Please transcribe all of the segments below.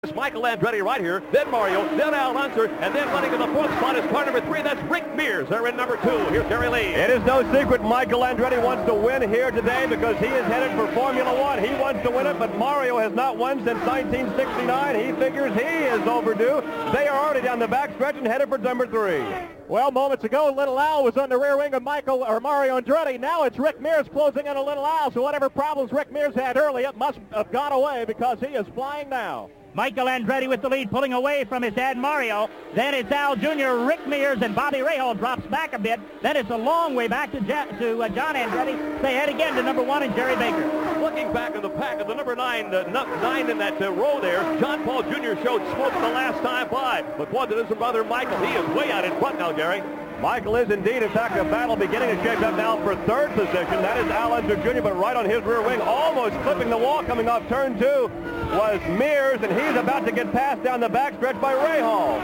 It's Michael Andretti right here, then Mario, then Al Unser, and then running to the fourth spot is car number 3. That's Rick Mears. They're in number 2. Here's Jerry Lee. It is no secret Michael Andretti wants to win here today because he is headed for Formula One. He wants to win it, but Mario has not won since 1969. He figures he is overdue. They are already down the backstretch and headed for number 3. Well, moments ago, Little Al was on the rear wing of Mario Andretti. Now it's Rick Mears closing in on Little Al, so whatever problems Rick Mears had early, it must have gone away because he is flying now. Michael Andretti with the lead, pulling away from his dad, Mario. Then it's Al Jr., Rick Mears, and Bobby Rahal drops back a bit. Then it's a long way back to John Andretti. They head again to number 1 and Jerry Baker. Looking back in the pack of the number 9 in that row there, John Paul Jr. showed smoke the last time by. But boy, did his brother Michael. He is way out in front now, Gary. Michael is indeed, in fact, a battle beginning to shape up now for third position. That is Al Unser Jr., but right on his rear wing, almost clipping the wall coming off turn 2 was Mears, and he's about to get passed down the backstretch by Rahal.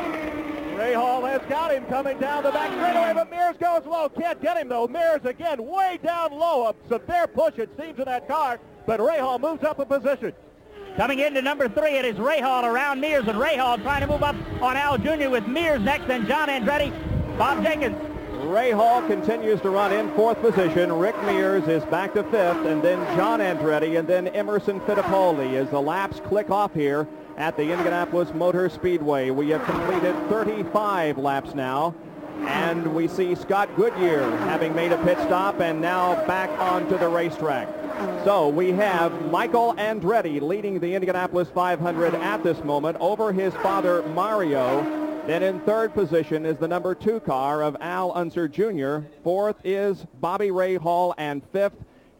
Rahal has got him coming down the back straightaway, but Mears goes low. Can't get him, though. Mears again way down low. A severe push, it seems, in that car, but Rahal moves up a position. Coming into number 3, it is Rahal around Mears, and Rahal trying to move up on Al Jr. with Mears next, then John Andretti, Bob Jenkins. Rahal continues to run in 4th position. Rick Mears is back to 5th, and then John Andretti, and then Emerson Fittipaldi as the laps click off here at the Indianapolis Motor Speedway. We have completed 35 laps now, and we see Scott Goodyear having made a pit stop and now back onto the racetrack. So we have Michael Andretti leading the Indianapolis 500 at this moment over his father Mario. Then in 3rd position is the number 2 car of Al Unser Jr. 4th is Bobby Rahal, and 5th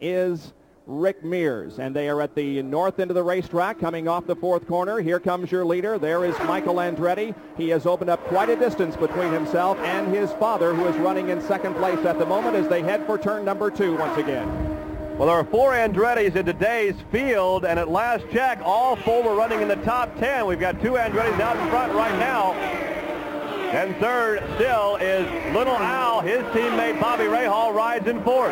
is Rick Mears. And they are at the north end of the racetrack coming off the 4th corner. Here comes your leader. There is Michael Andretti. He has opened up quite a distance between himself and his father, who is running in 2nd place at the moment as they head for turn number 2 once again. Well, there are 4 Andrettis in today's field, and at last check, all 4 were running in the top 10. We've got 2 Andrettis out in front right now. And 3rd still is Little Al. His teammate Bobby Rahal rides in 4th.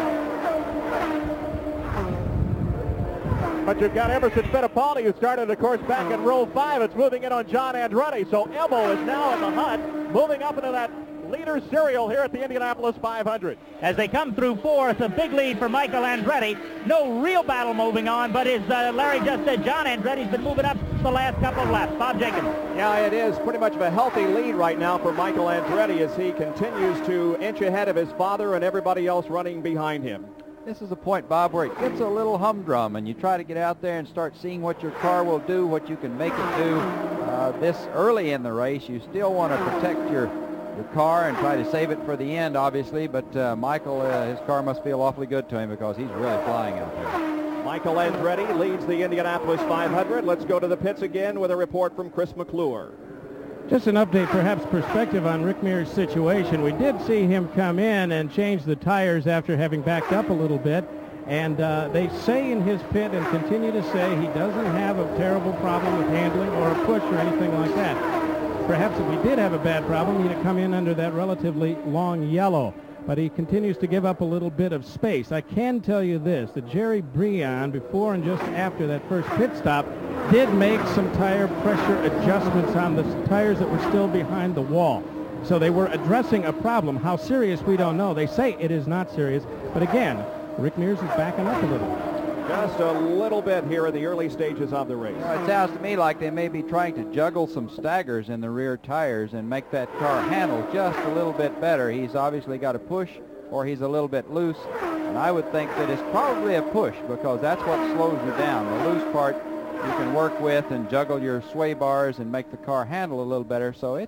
But you've got Emerson Fittipaldi, who started, of course, back in row 5. It's moving in on John Andretti. So Elmo is now in the hunt, moving up into that leader serial here at the Indianapolis 500. As they come through 4th, a big lead for Michael Andretti. No real battle moving on, but as Larry just said, John Andretti's been moving up the last couple of laps. Bob Jenkins. Yeah, it is pretty much of a healthy lead right now for Michael Andretti as he continues to inch ahead of his father and everybody else running behind him. This is a point, Bob, where it gets a little humdrum, and you try to get out there and start seeing what your car will do, what you can make it do. This early in the race, you still want to protect your car and try to save it for the end, obviously, but Michael, his car must feel awfully good to him because he's really flying out there. Michael Andretti leads the Indianapolis 500. Let's go to the pits again with a report from Chris McClure. Just an update, perhaps perspective on Rick Mears' situation. We did see him come in and change the tires after having backed up a little bit, and they say in his pit and continue to say he doesn't have a terrible problem with handling or a push or anything like that. Perhaps if we did have a bad problem, he'd have come in under that relatively long yellow. But he continues to give up a little bit of space. I can tell you this, that Jerry Breon, before and just after that first pit stop, did make some tire pressure adjustments on the tires that were still behind the wall. So they were addressing a problem. How serious, we don't know. They say it is not serious. But again, Rick Mears is backing up a little. Just a little bit here in the early stages of the race. Well, it sounds to me like they may be trying to juggle some staggers in the rear tires and make that car handle just a little bit better. He's obviously got a push, or he's a little bit loose, and I would think that it's probably a push because that's what slows you down. The loose part you can work with and juggle your sway bars and make the car handle a little better. So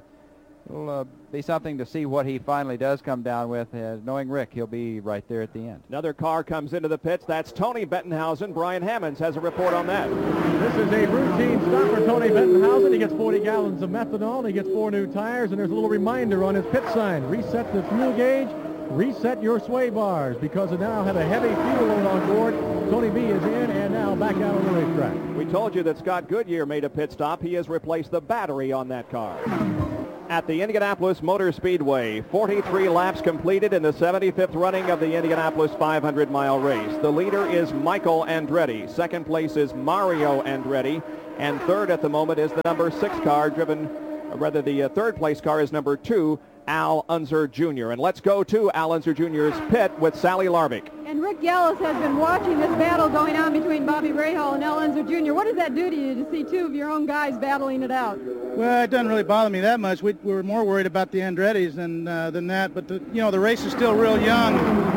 it'll be something to see what he finally does come down with. Knowing Rick, he'll be right there at the end. Another car comes into the pits. That's Tony Bettenhausen. Brian Hammonds has a report on that. This is a routine stop for Tony Bettenhausen. He gets 40 gallons of methanol. He gets 4 new tires, and there's a little reminder on his pit sign. Reset the fuel gauge. Reset your sway bars because it now had a heavy fuel load on board. Tony B is in and now back out on the racetrack. We told you that Scott Goodyear made a pit stop. He has replaced the battery on that car. At the Indianapolis Motor Speedway, 43 laps completed in the 75th running of the Indianapolis 500-mile race. The leader is Michael Andretti. Second place is Mario Andretti. And third at the moment is the number 6 car the third place car is number 2, Al Unser Jr. And let's go to Al Unser Jr.'s pit with Sally Larbick. And Rick Gallis has been watching this battle going on between Bobby Rahal and Al Unser Jr. What does that do to you to see 2 of your own guys battling it out? Well, it doesn't really bother me that much. We were more worried about the Andretti's than that. But the race is still real young,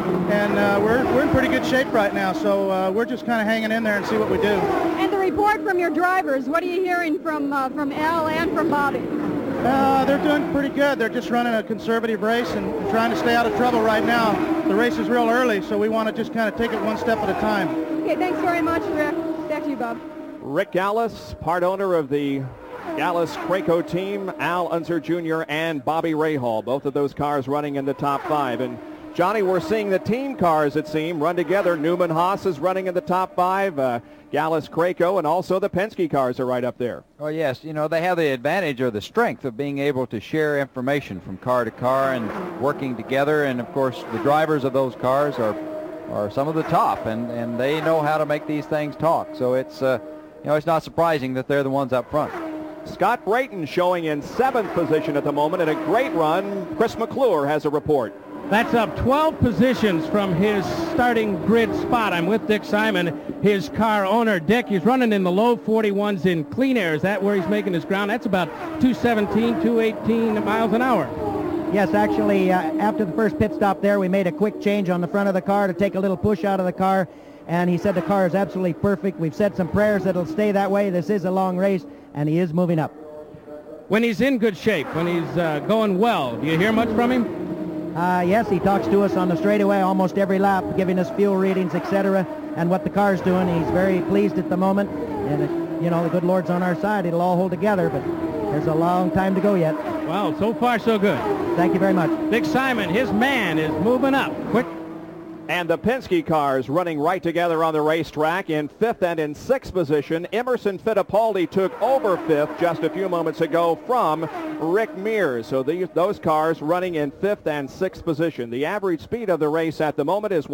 and we're in pretty good shape right now. So we're just kind of hanging in there and see what we do. And the report from your drivers, what are you hearing from Al and from Bobby? They're doing pretty good. They're just running a conservative race and trying to stay out of trouble right now. The race is real early, so we want to just kind of take it one step at a time. Okay, thanks very much, Rick. Back to you, Bob. Rick Gallis, part owner of the Gallis-Craco team, Al Unser Jr. and Bobby Rahal, both of those cars running in the top 5. And Johnny, we're seeing the team cars, it seems, run together. Newman Haas is running in the top 5. Gallis-Craco, and also the Penske cars are right up there. Oh, yes. They have the advantage or the strength of being able to share information from car to car and working together. And, of course, the drivers of those cars are some of the top, and they know how to make these things talk. So it's, it's not surprising that they're the ones up front. Scott Brayton showing in 7th position at the moment in a great run. Chris McClure has a report. That's up 12 positions from his starting grid spot. I'm with Dick Simon, his car owner. Dick, he's running in the low 41s in clean air. Is that where he's making his ground? That's about 217, 218 miles an hour. Yes, actually, after the first pit stop there, we made a quick change on the front of the car to take a little push out of the car, and he said the car is absolutely perfect. We've said some prayers that it'll stay that way. This is a long race, and he is moving up. When he's in good shape, when he's going well, do you hear much from him? Yes, he talks to us on the straightaway almost every lap, giving us fuel readings, etc., and what the car's doing. He's very pleased at the moment, and the good Lord's on our side. It'll all hold together, but there's a long time to go yet. Well, so far so good. Thank you very much. Dick Simon, his man, is moving up quick. And the Penske cars running right together on the racetrack in 5th and in 6th position. Emerson Fittipaldi took over 5th just a few moments ago from Rick Mears. So those cars running in 5th and 6th position. The average speed of the race at the moment is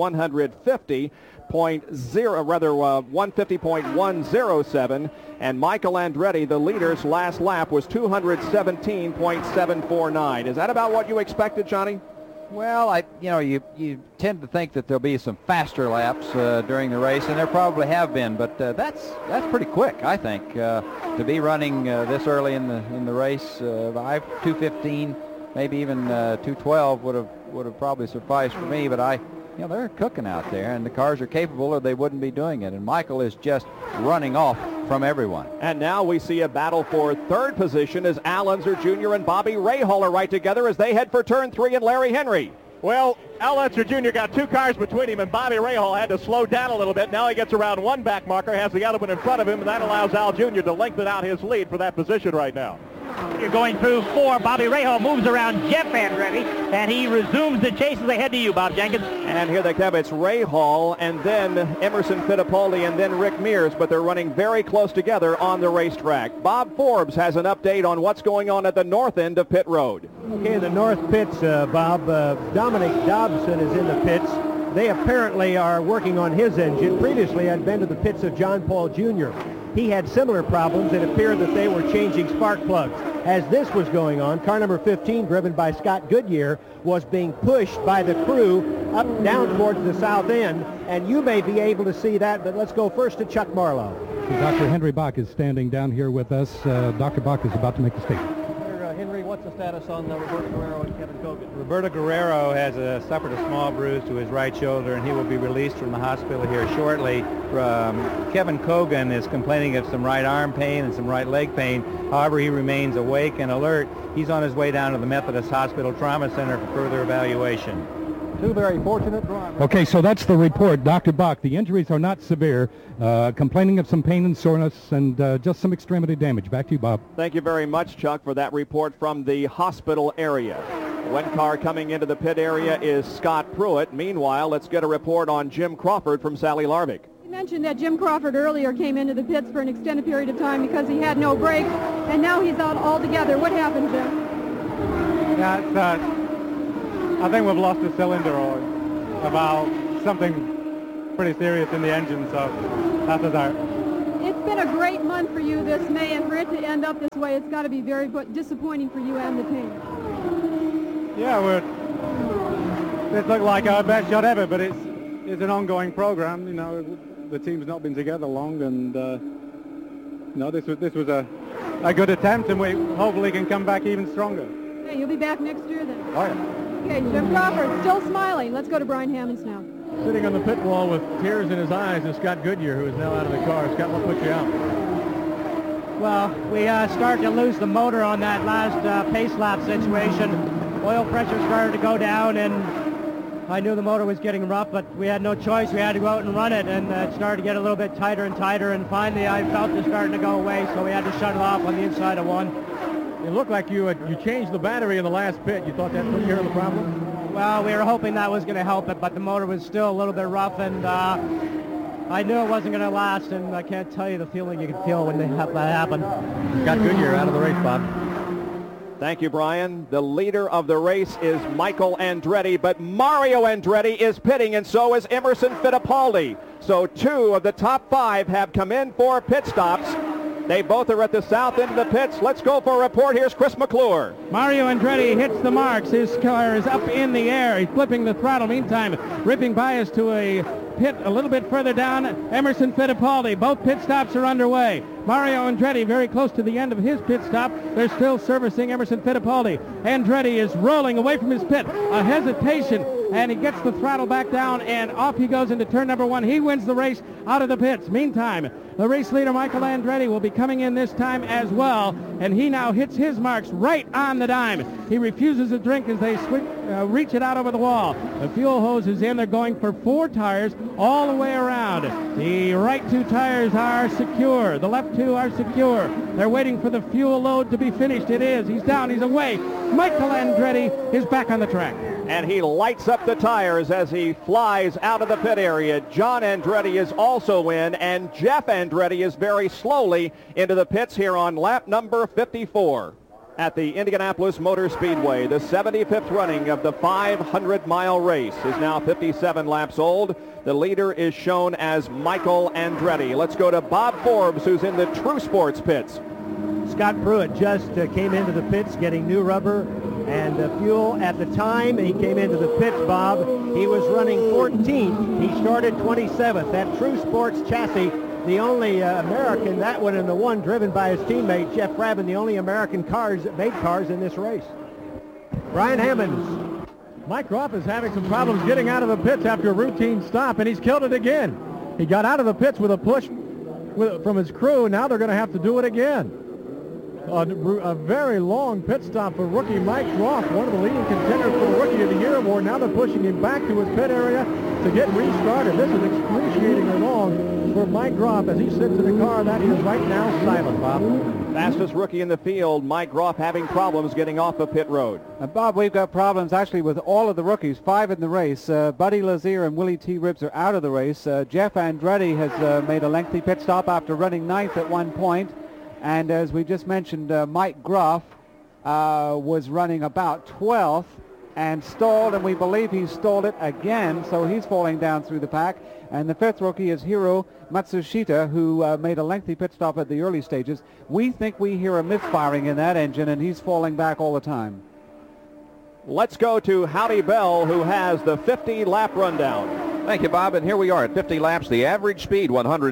150.107. And Michael Andretti, the leader's last lap was 217.749. Is that about what you expected, Johnny? Well, you tend to think that there'll be some faster laps during the race, and there probably have been, but that's pretty quick, I think, to be running this early in the race. 2:15, maybe even 2:12 would have probably sufficed for me, but they're cooking out there, and the cars are capable, or they wouldn't be doing it. And Michael is just running off from everyone. And now we see a battle for 3rd position as Al Unser Jr. and Bobby Rahal are right together as they head for turn 3 and Larry Henry. Well, Al Unser Jr. got 2 cars between him, and Bobby Rahal had to slow down a little bit. Now he gets around 1 back marker, has the other one in front of him, and that allows Al Jr. to lengthen out his lead for that position right now. You're going through 4. Bobby Rahal moves around Jeff Andretti, and he resumes the chase as they head to you, Bob Jenkins. And here they come. It's Rahal and then Emerson Fittipaldi and then Rick Mears, but they're running very close together on the racetrack. Bob Forbes has an update on what's going on at the north end of pit road. Okay, the north pits, Bob. Dominic Dobson is in the pits. They apparently are working on his engine. Previously, I'd been to the pits of John Paul Jr. He had similar problems. It appeared that they were changing spark plugs. As this was going on, car number 15, driven by Scott Goodyear, was being pushed by the crew down towards the south end, and you may be able to see that, but let's go first to Chuck Marlowe. Dr. Henry Bach is standing down here with us. Dr. Bach is about to make a statement. Henry, what's the status on Roberto Guerrero and Kevin Cogan? Roberto Guerrero has suffered a small bruise to his right shoulder, and he will be released from the hospital here shortly. Kevin Cogan is complaining of some right arm pain and some right leg pain. However, he remains awake and alert. He's on his way down to the Methodist Hospital Trauma Center for further evaluation. 2 very fortunate drivers. Okay, so that's the report. Dr. Bach, the injuries are not severe. Complaining of some pain and soreness and just some extremity damage. Back to you, Bob. Thank you very much, Chuck, for that report from the hospital area. One car coming into the pit area is Scott Pruitt. Meanwhile, let's get a report on Jim Crawford from Sally Larbick. You mentioned that Jim Crawford earlier came into the pits for an extended period of time because he had no brakes, and now he's out altogether. What happened, Jim? Yeah, I think we've lost a cylinder or about something pretty serious in the engine, so that's a start. It's been a great great month for you this May, and for it to end up this way, it's got to be very disappointing for you and the team. Yeah, it looked like our best shot ever, but it's an ongoing program. You know, the team's not been together long, and this was a good attempt, and we hopefully can come back even stronger. Okay, you'll be back next year then. Oh yeah. Okay, Jim Crawford still smiling. Let's go to Brian Hammonds now. Sitting on the pit wall with tears in his eyes is Scott Goodyear, who is now out of the car. Scott, what put you out? Well, we started to lose the motor on that last pace lap situation. Oil pressure started to go down, and I knew the motor was getting rough, but we had no choice. We had to go out and run it, and it started to get a little bit tighter and tighter, and finally I felt it starting to go away, so we had to shut it off on the inside of one. It looked like you changed the battery in the last pit. You thought that took care of the problem? Well, we were hoping that was going to help it, but the motor was still a little bit rough, and I knew it wasn't going to last, and I can't tell you the feeling you can feel when that happened. Scott Goodyear out of the race, Bob. Thank you, Brian. The leader of the race is Michael Andretti, but Mario Andretti is pitting, and so is Emerson Fittipaldi. So 2 of the top 5 have come in for pit stops. They both are at the south end of the pits. Let's go for a report. Here's Chris McClure. Mario Andretti hits the marks. His car is up in the air. He's flipping the throttle. Meantime, ripping by us to a pit a little bit further down. Emerson Fittipaldi. Both pit stops are underway. Mario Andretti very close to the end of his pit stop. They're still servicing Emerson Fittipaldi. Andretti is rolling away from his pit. A hesitation, and he gets the throttle back down, and off he goes into turn number 1. He wins the race out of the pits. Meantime, the race leader, Michael Andretti, will be coming in this time as well, and he now hits his marks right on the dime. He refuses to drink as they reach it out over the wall. The fuel hose is in. They're going for 4 tires all the way around. The right 2 tires are secure. The left 2 are secure. They're waiting for the fuel load to be finished. It is. He's down. He's away. Michael Andretti is back on the track. And he lights up the tires as he flies out of the pit area. John Andretti is also in, and Jeff Andretti is very slowly into the pits here on lap number 54 at the Indianapolis Motor Speedway. The 75th running of the 500-mile race is now 57 laps old. The leader is shown as Michael Andretti. Let's go to Bob Forbes, who's in the True Sports pits. Scott Pruitt just came into the pits getting new rubber and fuel. At the time he came into the pits, Bob, he was running 14th. He started 27th. That True Sports chassis, the only American, that one and the one driven by his teammate Jeff Rabin, the only American cars that made cars in this race. Brian Hammonds. Mike Groff is having some problems getting out of the pits after a routine stop, and he's killed it again. He got out of the pits with a push from his crew. Now they're going to have to do it again. A very long pit stop for rookie Mike Groff, one of the leading contenders for the Rookie of the Year award. Now they're pushing him back to his pit area to get restarted. This is excruciatingly long for Mike Groff as he sits in the car that is right now silent, Bob. Fastest rookie in the field, Mike Groff, having problems getting off the pit road. Bob, we've got problems actually with all of the rookies, 5 in the race. Buddy Lazier and Willie T. Ribbs are out of the race. Jeff Andretti has made a lengthy pit stop after running 9th at one point. And as we just mentioned, Mike Groff was running about 12th and stalled, and we believe he stalled it again, so he's falling down through the pack. And the 5th rookie is Hiro Matsushita, who made a lengthy pit stop at the early stages. We think we hear a misfiring in that engine, and he's falling back all the time. Let's go to Howdy Bell, who has the 50-lap rundown. Thank you, Bob. And here we are at 50 laps. The average speed,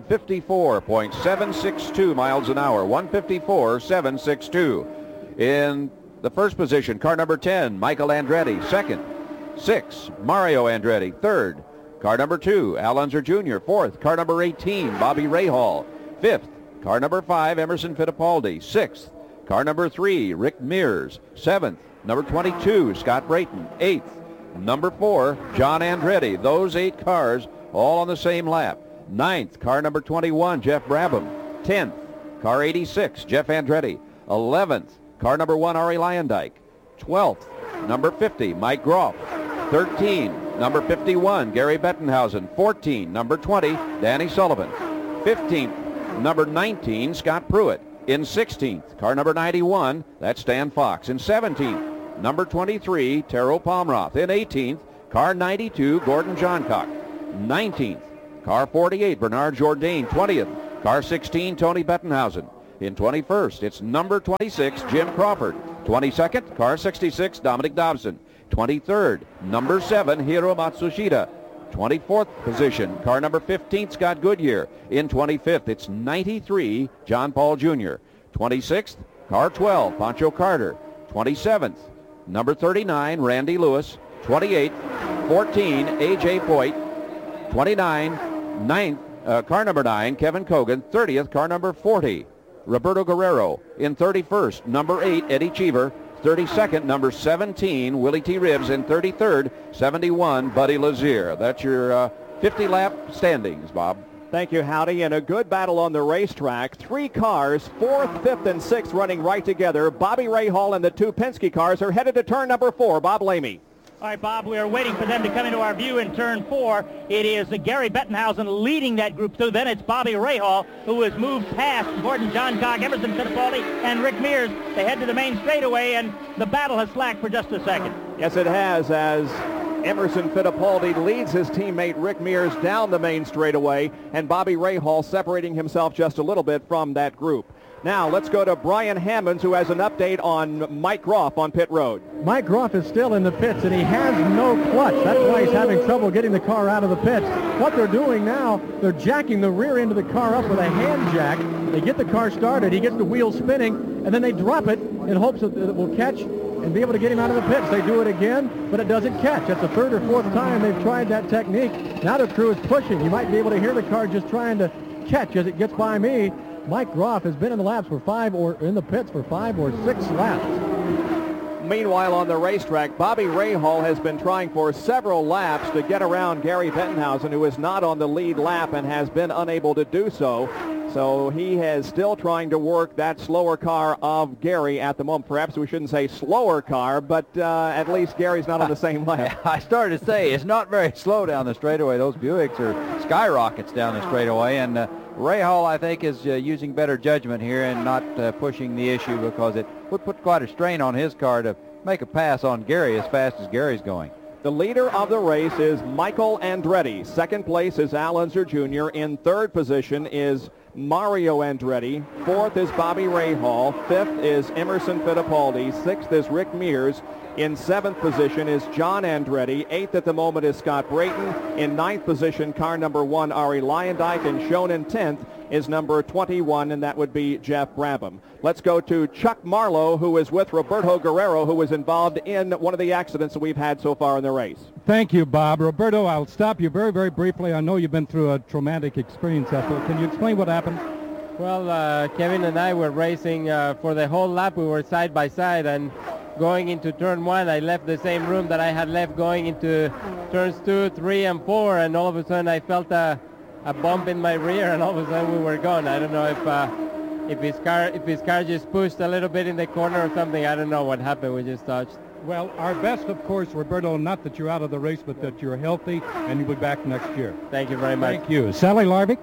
154.762 miles an hour. 154.762. In the first position, car number 10, Michael Andretti. Second, 6, Mario Andretti. Third, car number 2, Al Unser Jr. Fourth, car number 18, Bobby Rahal. Fifth, car number 5, Emerson Fittipaldi. Sixth, car number 3, Rick Mears. Seventh, number 22, Scott Brayton. Eighth, number 4, John Andretti. Those 8 cars all on the same lap. Ninth, car number 21, Jeff Brabham. 10th, car 86, Jeff Andretti. 11th, car number 1, Ari Luyendyk. 12th, number 50, Mike Groff. 13, number 51, Gary Bettenhausen. 14, number 20, Danny Sullivan. 15th, number 19, Scott Pruitt. In 16th, car number 91, that's Stan Fox. In 17th, number 23, Taro Palmroth. In 18th, car 92, Gordon Johncock. 19th, car 48, Bernard Jourdain. 20th, Car 16, Tony Bettenhausen. In 21st, it's number 26, Jim Crawford. 22nd, car 66, Dominic Dobson. 23rd, number 7, Hiro Matsushita. 24th position, car number 15, Scott Goodyear. In 25th, it's 93, John Paul Jr. 26th, car 12, Pancho Carter. 27th, number 39, Randy Lewis. 28th, 14, A.J. Foyt. 29, 9th, car number 9, Kevin Cogan. 30th, car number 40, Roberto Guerrero. In 31st, number 8, Eddie Cheever. 32nd, number 17, Willie T. Ribbs. In 33rd, 71, Buddy Lazier. That's your 50-lap standings, Bob. Thank you, Howdy, and a good battle on the racetrack. 3 cars, 4th, 5th, and 6th running right together. Bobby Rahal and the 2 Penske cars are headed to turn number 4. Bob Lamy. All right, Bob, we are waiting for them to come into our view in turn 4. It is Gary Bettenhausen leading that group through. Then it's Bobby Rahal, who has moved past Gordon Johncock, Emerson Fittipaldi, and Rick Mears. They head to the main straightaway, and the battle has slacked for just a second. Yes, it has, as Emerson Fittipaldi leads his teammate Rick Mears down the main straightaway, and Bobby Rahal separating himself just a little bit from that group. Now, let's go to Brian Hammonds, who has an update on Mike Groff on pit road. Mike Groff is still in the pits, and he has no clutch. That's why he's having trouble getting the car out of the pits. What they're doing now, they're jacking the rear end of the car up with a hand jack. They get the car started. He gets the wheels spinning, and then they drop it in hopes that it will catch and be able to get him out of the pits. They do it again, but it doesn't catch. That's the 3rd or 4th time they've tried that technique. Now the crew is pushing. You might be able to hear the car just trying to catch as it gets by me. Mike Groff has been in the laps for 5 or in the pits for 5 or 6 laps. Meanwhile, on the racetrack, Bobby Rahal has been trying for several laps to get around Gary Bettenhausen, who is not on the lead lap and has been unable to do so. So he is still trying to work that slower car of Gary at the moment. Perhaps we shouldn't say slower car, but at least Gary's not on the same lap. I started to say it's not very slow down the straightaway. Those Buicks are skyrockets down the straightaway, and Rahal, I think, is using better judgment here and not pushing the issue, because it would put quite a strain on his car to make a pass on Gary as fast as Gary's going. The leader of the race is Michael Andretti. 2nd place is Al Unser Jr. In 3rd position is Mario Andretti. 4th is Bobby Rahal. 5th is Emerson Fittipaldi. 6th is Rick Mears. In 7th position is John Andretti. 8th at the moment is Scott Brayton. In 9th position, car number 1, Ari Luyendyk. And shown in 10th is number 21, and that would be Jeff Brabham. Let's go to Chuck Marlowe, who is with Roberto Guerrero, who was involved in one of the accidents that we've had so far in the race. Thank you, Bob. Roberto, I'll stop you very, very briefly. I know you've been through a traumatic experience. Can you explain what happened? Well, Kevin and I were racing for the whole lap. We were side by side, and going into turn 1, I left the same room that I had left going into turns 2, 3, and 4, and all of a sudden I felt a bump in my rear, and all of a sudden we were gone. I don't know if his car just pushed a little bit in the corner or something. I don't know what happened. We just touched. Well, our best, of course, Roberto, not that you're out of the race, but that you're healthy and you'll be back next year. Thank you very much. Thank you. Sally Larvick?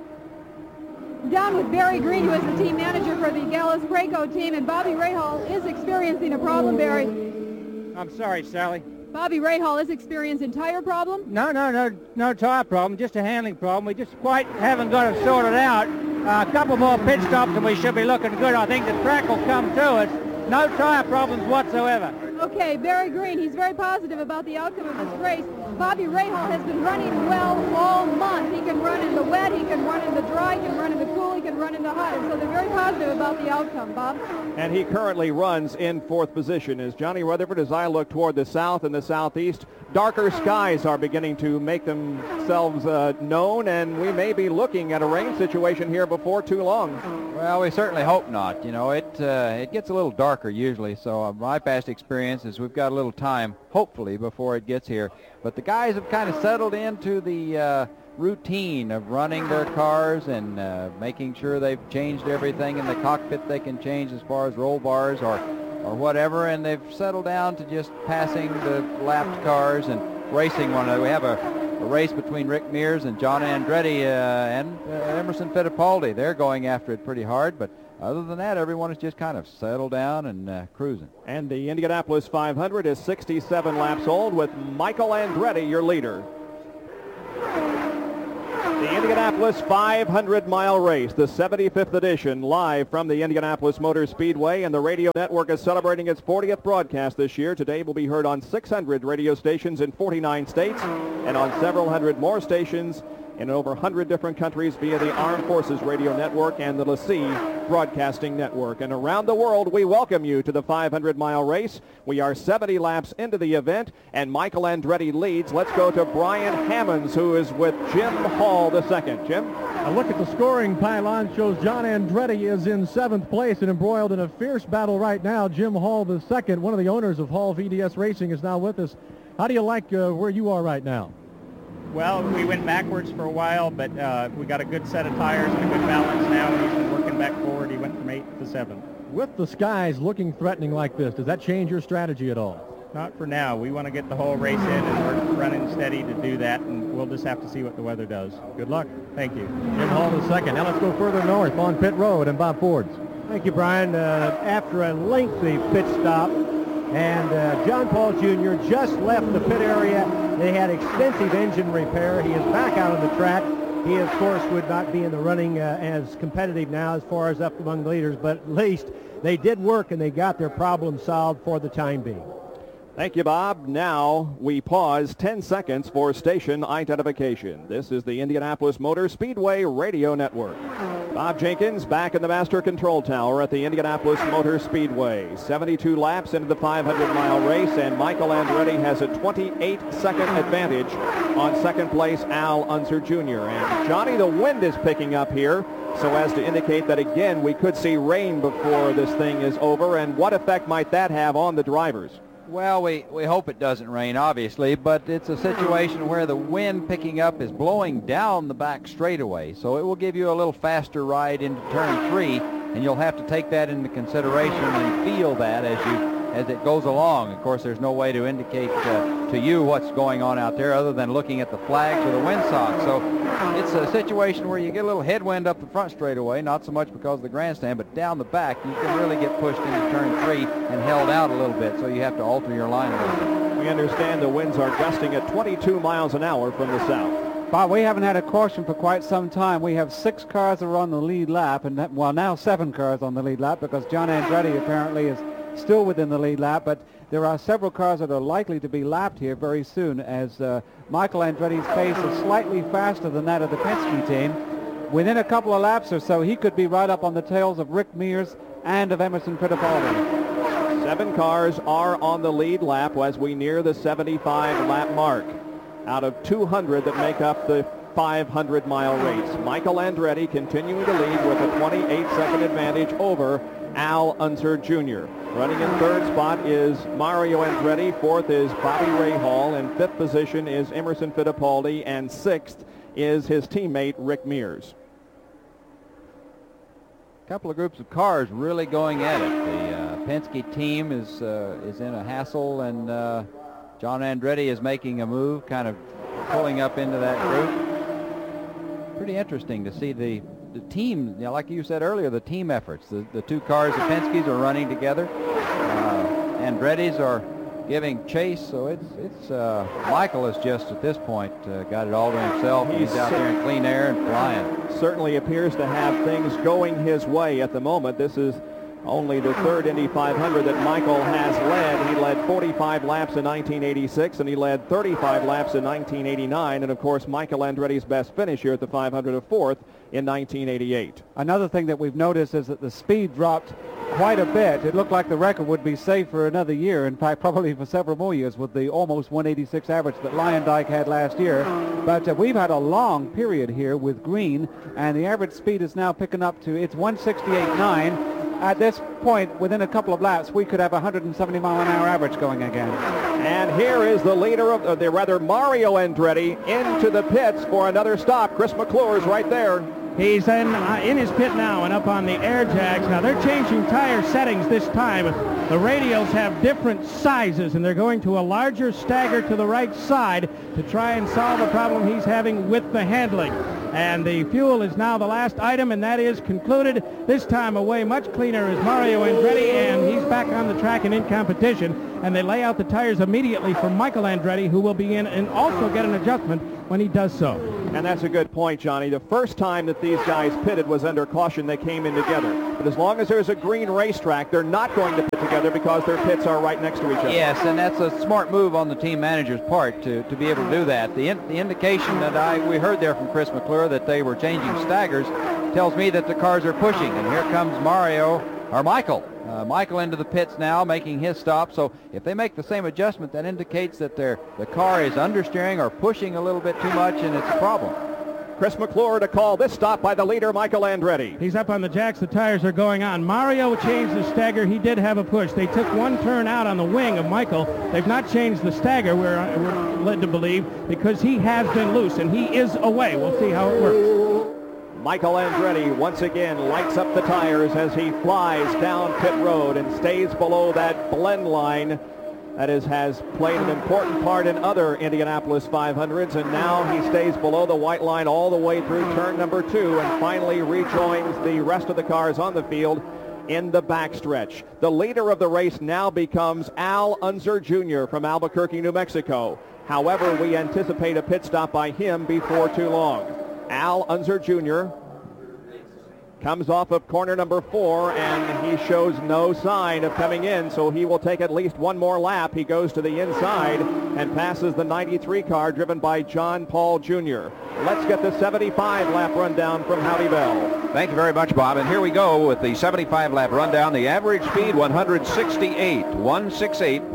Down with Barry Green, who is the team manager for the Gallus Preco team, and Bobby Rahal is experiencing a problem, Barry. I'm sorry, Sally. Bobby Rahal is experiencing tire problem? No tire problem, just a handling problem. We just quite haven't got it sorted out. A couple more pit stops and we should be looking good. I think the track will come to us. No tire problems whatsoever. Okay, Barry Green, he's very positive about the outcome of this race. Bobby Rahal has been running well all month. He can run in the wet, he can run in the dry, he can run in the cool, he can run in the hot. So they're very positive about the outcome, Bob. And he currently runs in 4th position. As Johnny Rutherford, as I look toward the south and the southeast, darker skies are beginning to make themselves known, and we may be looking at a rain situation here before too long. Well, we certainly hope not. You know, it gets a little darker usually, so my past experience is we've got a little time, hopefully, before it gets here. But the guys have kind of settled into the routine of running their cars and making sure they've changed everything in the cockpit they can change as far as roll bars or whatever, and they've settled down to just passing the lapped cars and racing one another. We have a race between Rick Mears and John Andretti and Emerson Fittipaldi. They're going after it pretty hard, but other than that, everyone has just kind of settled down and cruising. And the Indianapolis 500 is 67 laps old with Michael Andretti, your leader. The Indianapolis Indianapolis 500-mile race, the 75th edition, live from the Indianapolis Motor Speedway, and the radio network is celebrating its 40th broadcast this year. Today will be heard on 600 radio stations in 49 states and on several hundred more stations in over 100 different countries via the Armed Forces Radio Network and the LaCie Broadcasting Network. And around the world, we welcome you to the 500-mile race. We are 70 laps into the event, and Michael Andretti leads. Let's go to Brian Hammonds, who is with Jim Hall II. Jim? A look at the scoring pylon shows John Andretti is in 7th place and embroiled in a fierce battle right now. Jim Hall II, one of the owners of Hall VDS Racing, is now with us. How do you like where you are right now? Well, we went backwards for a while, but we got a good set of tires and a good balance now, and he's been working back forward. He went from 8th to 7th. With the skies looking threatening like this, does that change your strategy at all? Not for now. We want to get the whole race in, and we're running steady to do that, and we'll just have to see what the weather does. Good luck. Thank you. Jim Hall II. Now let's go further north on pit road and Bob Fords. Thank you, Brian. After a lengthy pit stop, and John Paul Jr. just left the pit area. They had extensive engine repair. He is back out on the track. He, of course, would not be in the running as competitive now as far as up among the leaders, but at least they did work and they got their problem solved for the time being. Thank you, Bob. Now we pause 10 seconds for station identification. This is the Indianapolis Motor Speedway Radio Network. Bob Jenkins back in the Master Control Tower at the Indianapolis Motor Speedway. 72 laps into the 500-mile race, and Michael Andretti has a 28-second advantage on second place Al Unser Jr. And Johnny, the wind is picking up here, so as to indicate that, again, we could see rain before this thing is over. And what effect might that have on the drivers? Well, we hope it doesn't rain, obviously, but it's a situation where the wind picking up is blowing down the back straightaway, so it will give you a little faster ride into turn 3, and you'll have to take that into consideration and feel that as it goes along. Of course, there's no way to indicate to you what's going on out there other than looking at the flags or the windsock. So it's a situation where you get a little headwind up the front straightaway, not so much because of the grandstand, but down the back you can really get pushed into turn 3 and held out a little bit, so you have to alter your line a little bit. We understand the winds are gusting at 22 miles an hour from the south. Bob, we haven't had a caution for quite some time. We have 6 cars that are on the lead lap, and now 7 cars on the lead lap, because John Andretti apparently is still within the lead lap, but there are several cars that are likely to be lapped here very soon, as Michael Andretti's pace is slightly faster than that of the Penske team. Within a couple of laps or so, he could be right up on the tails of Rick Mears and of Emerson Fittipaldi. 7 cars are on the lead lap as we near the 75 lap mark out of 200 that make up the 500-mile race. Michael Andretti continuing to lead with a 28-second advantage over Al Unser Jr. Running in 3rd spot is Mario Andretti. 4th is Bobby Rahal. In 5th position is Emerson Fittipaldi. And 6th is his teammate Rick Mears. A couple of groups of cars really going at it. The Penske team is in a hassle, and John Andretti is making a move, kind of pulling up into that group. Pretty interesting to see the team, like you said earlier, the team efforts. The 2 cars, the Penske's are running together. Andretti's are giving chase, so it's Michael is just at this point got it all to himself. He's out there in clean air and flying. Certainly appears to have things going his way at the moment. This is only the 3rd Indy 500 that Michael has led. He led 45 laps in 1986, and he led 35 laps in 1989. And, of course, Michael Andretti's best finish here at the 500 of 4th in 1988. Another thing that we've noticed is that the speed dropped quite a bit. It looked like the record would be safe for another year, in fact, probably for several more years, with the almost 186 average that Leyendyke had last year. But we've had a long period here with green, and the average speed is now picking up to, it's 168.9. At this point, within a couple of laps, we could have 170 mile an hour average going again. And here is the leader of Mario Andretti into the pits for another stop. Chris McClure's right there. He's in his pit now and up on the air jacks. Now they're changing tire settings this time. The radials have different sizes, and they're going to a larger stagger to the right side to try and solve a problem he's having with the handling. And the fuel is now the last item, and that is concluded. This time away much cleaner is Mario Andretti, and he's back on the track and in competition. And they lay out the tires immediately for Michael Andretti, who will be in and also get an adjustment when he does so. And that's a good point, Johnny. The first time that these guys pitted was under caution. They came in together. But as long as there's a green racetrack, they're not going to pit together because their pits are right next to each other. Yes, and that's a smart move on the team manager's part to be able to do that. The indication that we heard there from Chris McClure that they were changing staggers tells me that the cars are pushing. And here comes Michael into the pits now, making his stop. So if they make the same adjustment, that indicates that the car is understeering or pushing a little bit too much, and it's a problem. Chris McClure to call this stop by the leader, Michael Andretti. He's up on the jacks. The tires are going on. Mario changed the stagger. He did have a push. They took one turn out on the wing of Michael. They've not changed the stagger, we're led to believe, because he has been loose, and he is away. We'll see how it works. Michael Andretti once again lights up the tires as he flies down pit road and stays below that blend line that has played an important part in other Indianapolis 500s, and now he stays below the white line all the way through turn number 2 and finally rejoins the rest of the cars on the field in the backstretch. The leader of the race now becomes Al Unser Jr. from Albuquerque, New Mexico. However, we anticipate a pit stop by him before too long. Al Unser Jr. comes off of corner number 4, and he shows no sign of coming in, so he will take at least one more lap. He goes to the inside and passes the 93 car driven by John Paul Jr. Let's get the 75-lap rundown from Howdy Bell. Thank you very much, Bob. And here we go with the 75-lap rundown. The average speed, 168.552,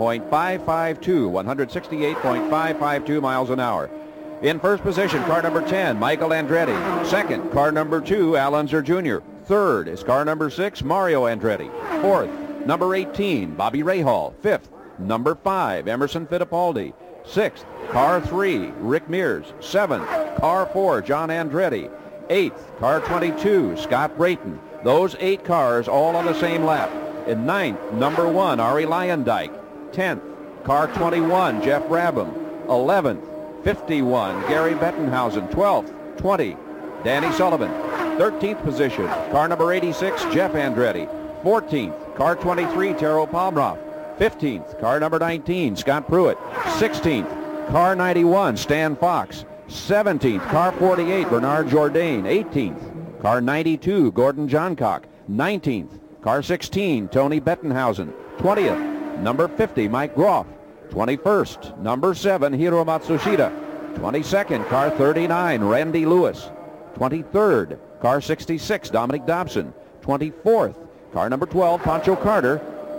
168.552 miles an hour. In first position, car number 10, Michael Andretti. Second, car number 2, Al Unser Jr. Third is car number 6, Mario Andretti. Fourth, number 18, Bobby Rahal. Fifth, number 5, Emerson Fittipaldi. Sixth, car 3, Rick Mears. Seventh, car 4, John Andretti. Eighth, car 22, Scott Brayton. Those 8 cars all on the same lap. In ninth, number 1, Ari Lyondike. 10th, car 21, Jeff Brabham. 11th, 51, Gary Bettenhausen. 12th, 20, Danny Sullivan. 13th position, car number 86, Jeff Andretti. 14th, car 23, Taro Palmroth. 15th, car number 19, Scott Pruitt. 16th, car 91, Stan Fox. 17th, car 48, Bernard Jourdain. 18th, car 92, Gordon Johncock. 19th, car 16, Tony Bettenhausen. 20th, number 50, Mike Groff. 21st, number 7, Hiro Matsushita. 22nd, car 39, Randy Lewis. 23rd, car 66, Dominic Dobson. 24th, car number 12, Pancho Carter.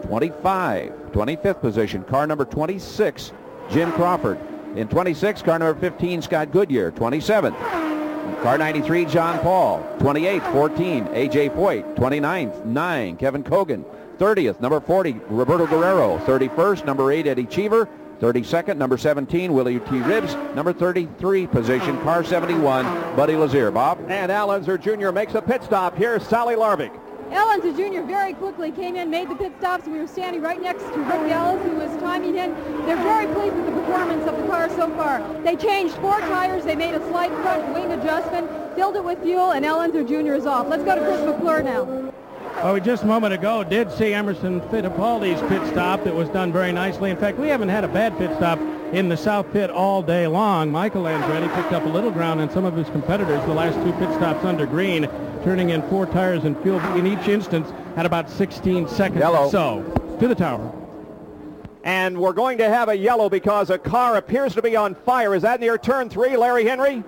25th position, car number 26, Jim Crawford. In 26, car number 15, Scott Goodyear. 27th, car 93, John Paul. 28th, 14, A.J. Foyt. 29th, 9, Kevin Cogan. 30th, number 40, Roberto Guerrero. 31st, number 8, Eddie Cheever. 32nd, number 17, Willie T. Ribbs. Number 33 position, car 71, Buddy Lazier. Bob? And Al Unser Jr. makes a pit stop. Here's Sally Larvik. Al Unser Jr. very quickly came in, made the pit stops. We were standing right next to Rick Ellis, who was timing in. They're very pleased with the performance of the car so far. They changed 4 tires. They made a slight front wing adjustment, filled it with fuel, and Al Unser Jr. is off. Let's go to Chris McClure now. Oh, we just a moment ago did see Emerson Fittipaldi's pit stop that was done very nicely. In fact, we haven't had a bad pit stop in the South Pit all day long. Michael Andretti picked up a little ground on some of his competitors the last 2 pit stops under green, turning in 4 tires and fuel in each instance at about 16 seconds or so. To the tower. And we're going to have a yellow because a car appears to be on fire. Is that near turn 3, Larry Henry?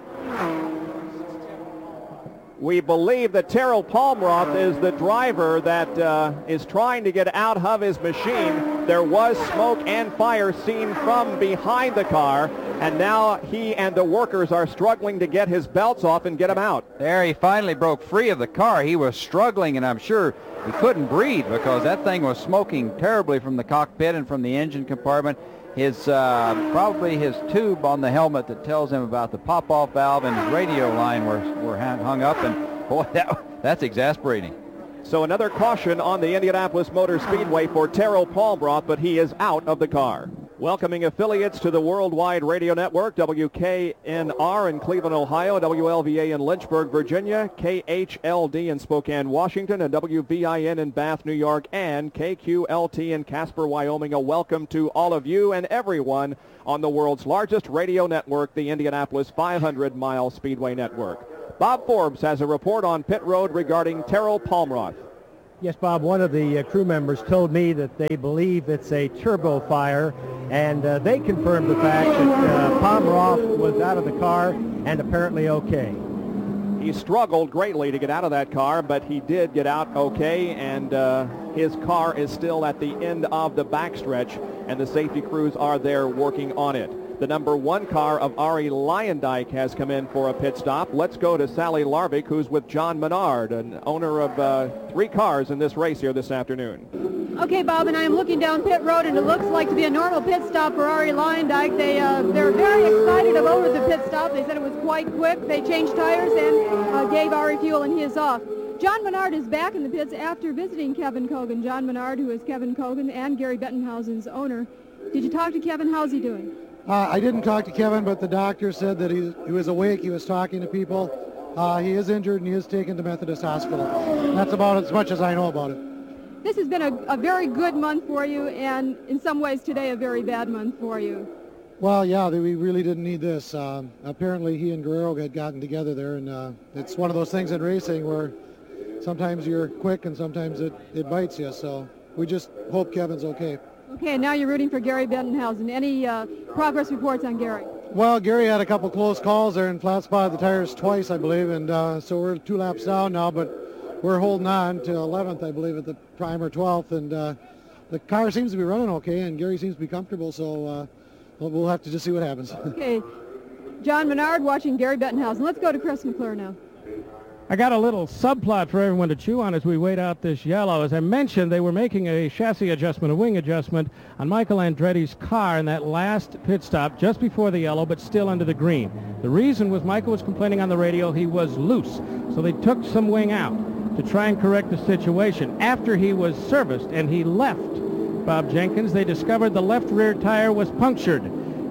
We believe that Terrell Palmroth is the driver that is trying to get out of his machine. There was smoke and fire seen from behind the car, and now he and the workers are struggling to get his belts off and get him out. There, he finally broke free of the car. He was struggling, and I'm sure he couldn't breathe because that thing was smoking terribly from the cockpit and from the engine compartment. His probably his tube on the helmet that tells him about the pop-off valve and his radio line were hung up, and boy, that's exasperating. So another caution on the Indianapolis Motor Speedway for Terrell Palmroth, but he is out of the car. Welcoming affiliates to the Worldwide Radio Network, WKNR in Cleveland, Ohio, WLVA in Lynchburg, Virginia, KHLD in Spokane, Washington, and WVIN in Bath, New York, and KQLT in Casper, Wyoming. A welcome to all of you and everyone on the world's largest radio network, the Indianapolis 500-mile Speedway Network. Bob Forbes has a report on pit road regarding Terrell Palmroth. Yes, Bob, one of the crew members told me that they believe it's a turbo fire, and they confirmed the fact that Palmroth was out of the car and apparently okay. He struggled greatly to get out of that car, but he did get out okay, and his car is still at the end of the backstretch, and the safety crews are there working on it. The number 1 car of Ari Leyendijk has come in for a pit stop. Let's go to Sally Larvik, who's with John Menard, an owner of 3 cars in this race here this afternoon. Okay, Bob, and I am looking down pit road, and it looks like to be a normal pit stop for Ari Leyendijk. They're very excited over the pit stop. They said it was quite quick. They changed tires and gave Ari fuel, and he is off. John Menard is back in the pits after visiting Kevin Cogan. John Menard, who is Kevin Cogan and Gary Bettenhausen's owner. Did you talk to Kevin? How's he doing? I didn't talk to Kevin, but the doctor said that he was awake. He was talking to people. He is injured, and he is taken to Methodist Hospital. That's about as much as I know about it. This has been a very good month for you, and in some ways today a very bad month for you. Well, yeah, we really didn't need this. Apparently he and Guerrero had gotten together there, and it's one of those things in racing where sometimes you're quick and sometimes it bites you. So we just hope Kevin's okay. Okay, now you're rooting for Gary Bettenhausen. Any progress reports on Gary? Well, Gary had a couple close calls there and flat spotted the tires twice, I believe, and so we're 2 laps down now, but we're holding on to 11th, I believe, at the prime or 12th, and the car seems to be running okay, and Gary seems to be comfortable, so we'll have to just see what happens. Okay, John Menard watching Gary Bettenhausen. Let's go to Chris McClure now. I got a little subplot for everyone to chew on as we wait out this yellow. As I mentioned, they were making a chassis adjustment, a wing adjustment on Michael Andretti's car in that last pit stop just before the yellow, but still under the green. The reason was Michael was complaining on the radio he was loose, so they took some wing out to try and correct the situation. After he was serviced and he left Bob Jenkins, they discovered the left rear tire was punctured.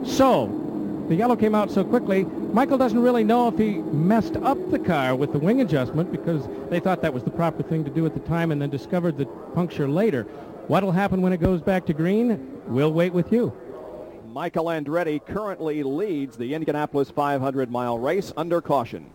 So the yellow came out so quickly, Michael doesn't really know if he messed up the car with the wing adjustment because they thought that was the proper thing to do at the time and then discovered the puncture later. What'll happen when it goes back to green? We'll wait with you. Michael Andretti currently leads the Indianapolis 500-mile race under caution.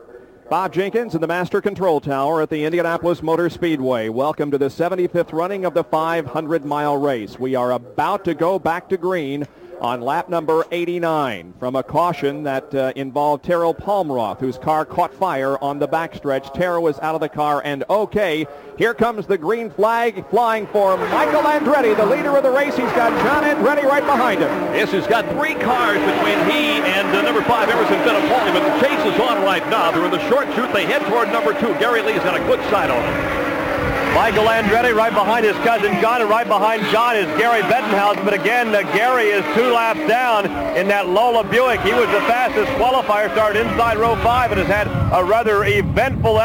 Bob Jenkins in the Master Control Tower at the Indianapolis Motor Speedway. Welcome to the 75th running of the 500-mile race. We are about to go back to green on lap number 89 from a caution that involved Terrell Palmroth, whose car caught fire on the backstretch. Terrell was out of the car and okay. Here comes the green flag flying for Michael Andretti, the leader of the race. He's got John Andretti right behind him. Yes, he's got 3 cars between he and number 5, Emerson Fittipaldi, but the chase is on right now. They're in the short chute. They head toward number 2. Gary Lee's got a good side on him. Michael Andretti right behind his cousin John, and right behind John is Gary Bettenhausen. But again, Gary is 2 laps down in that Lola Buick. He was the fastest qualifier, started inside row 5, and has had a rather eventful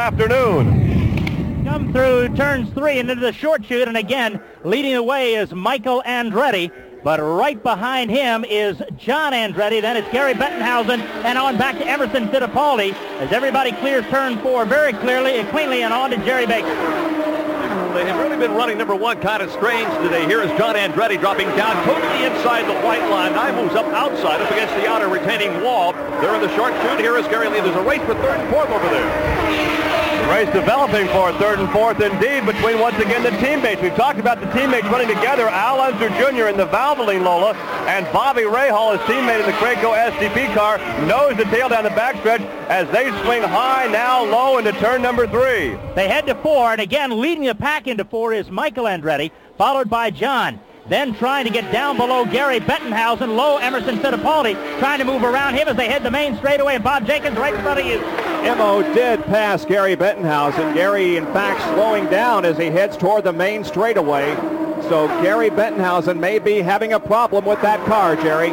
afternoon. Come through turns 3 and into the short chute, and again, leading the way is Michael Andretti. But right behind him is John Andretti. Then it's Gary Bettenhausen, and on back to Emerson Fittipaldi as everybody clears turn 4 very clearly and cleanly, and on to Jerry Baker. They have really been running number 1 kind of strange today. Here is John Andretti dropping down totally inside the white line. Now moves up outside, up against the outer retaining wall. They're in the short chute. Here is Gary Lee. There's a race for 3rd and 4th over there. The race developing for 3rd and 4th indeed between, once again, the teammates. We've talked about the teammates running together. Al Unser Jr. in the Valvoline Lola and Bobby Rahal, his teammate in the Craco SDP car, nose to tail down the backstretch as they swing high, now low into turn number 3. They head to 4, and again leading the pack into 4 is Michael Andretti, followed by John. Then trying to get down below Gary Bettenhausen, low Emerson Fittipaldi, trying to move around him as they head the main straightaway, and Bob Jenkins right in front of you. Emo did pass Gary Bettenhausen. Gary, in fact, slowing down as he heads toward the main straightaway. So Gary Bettenhausen may be having a problem with that car, Jerry.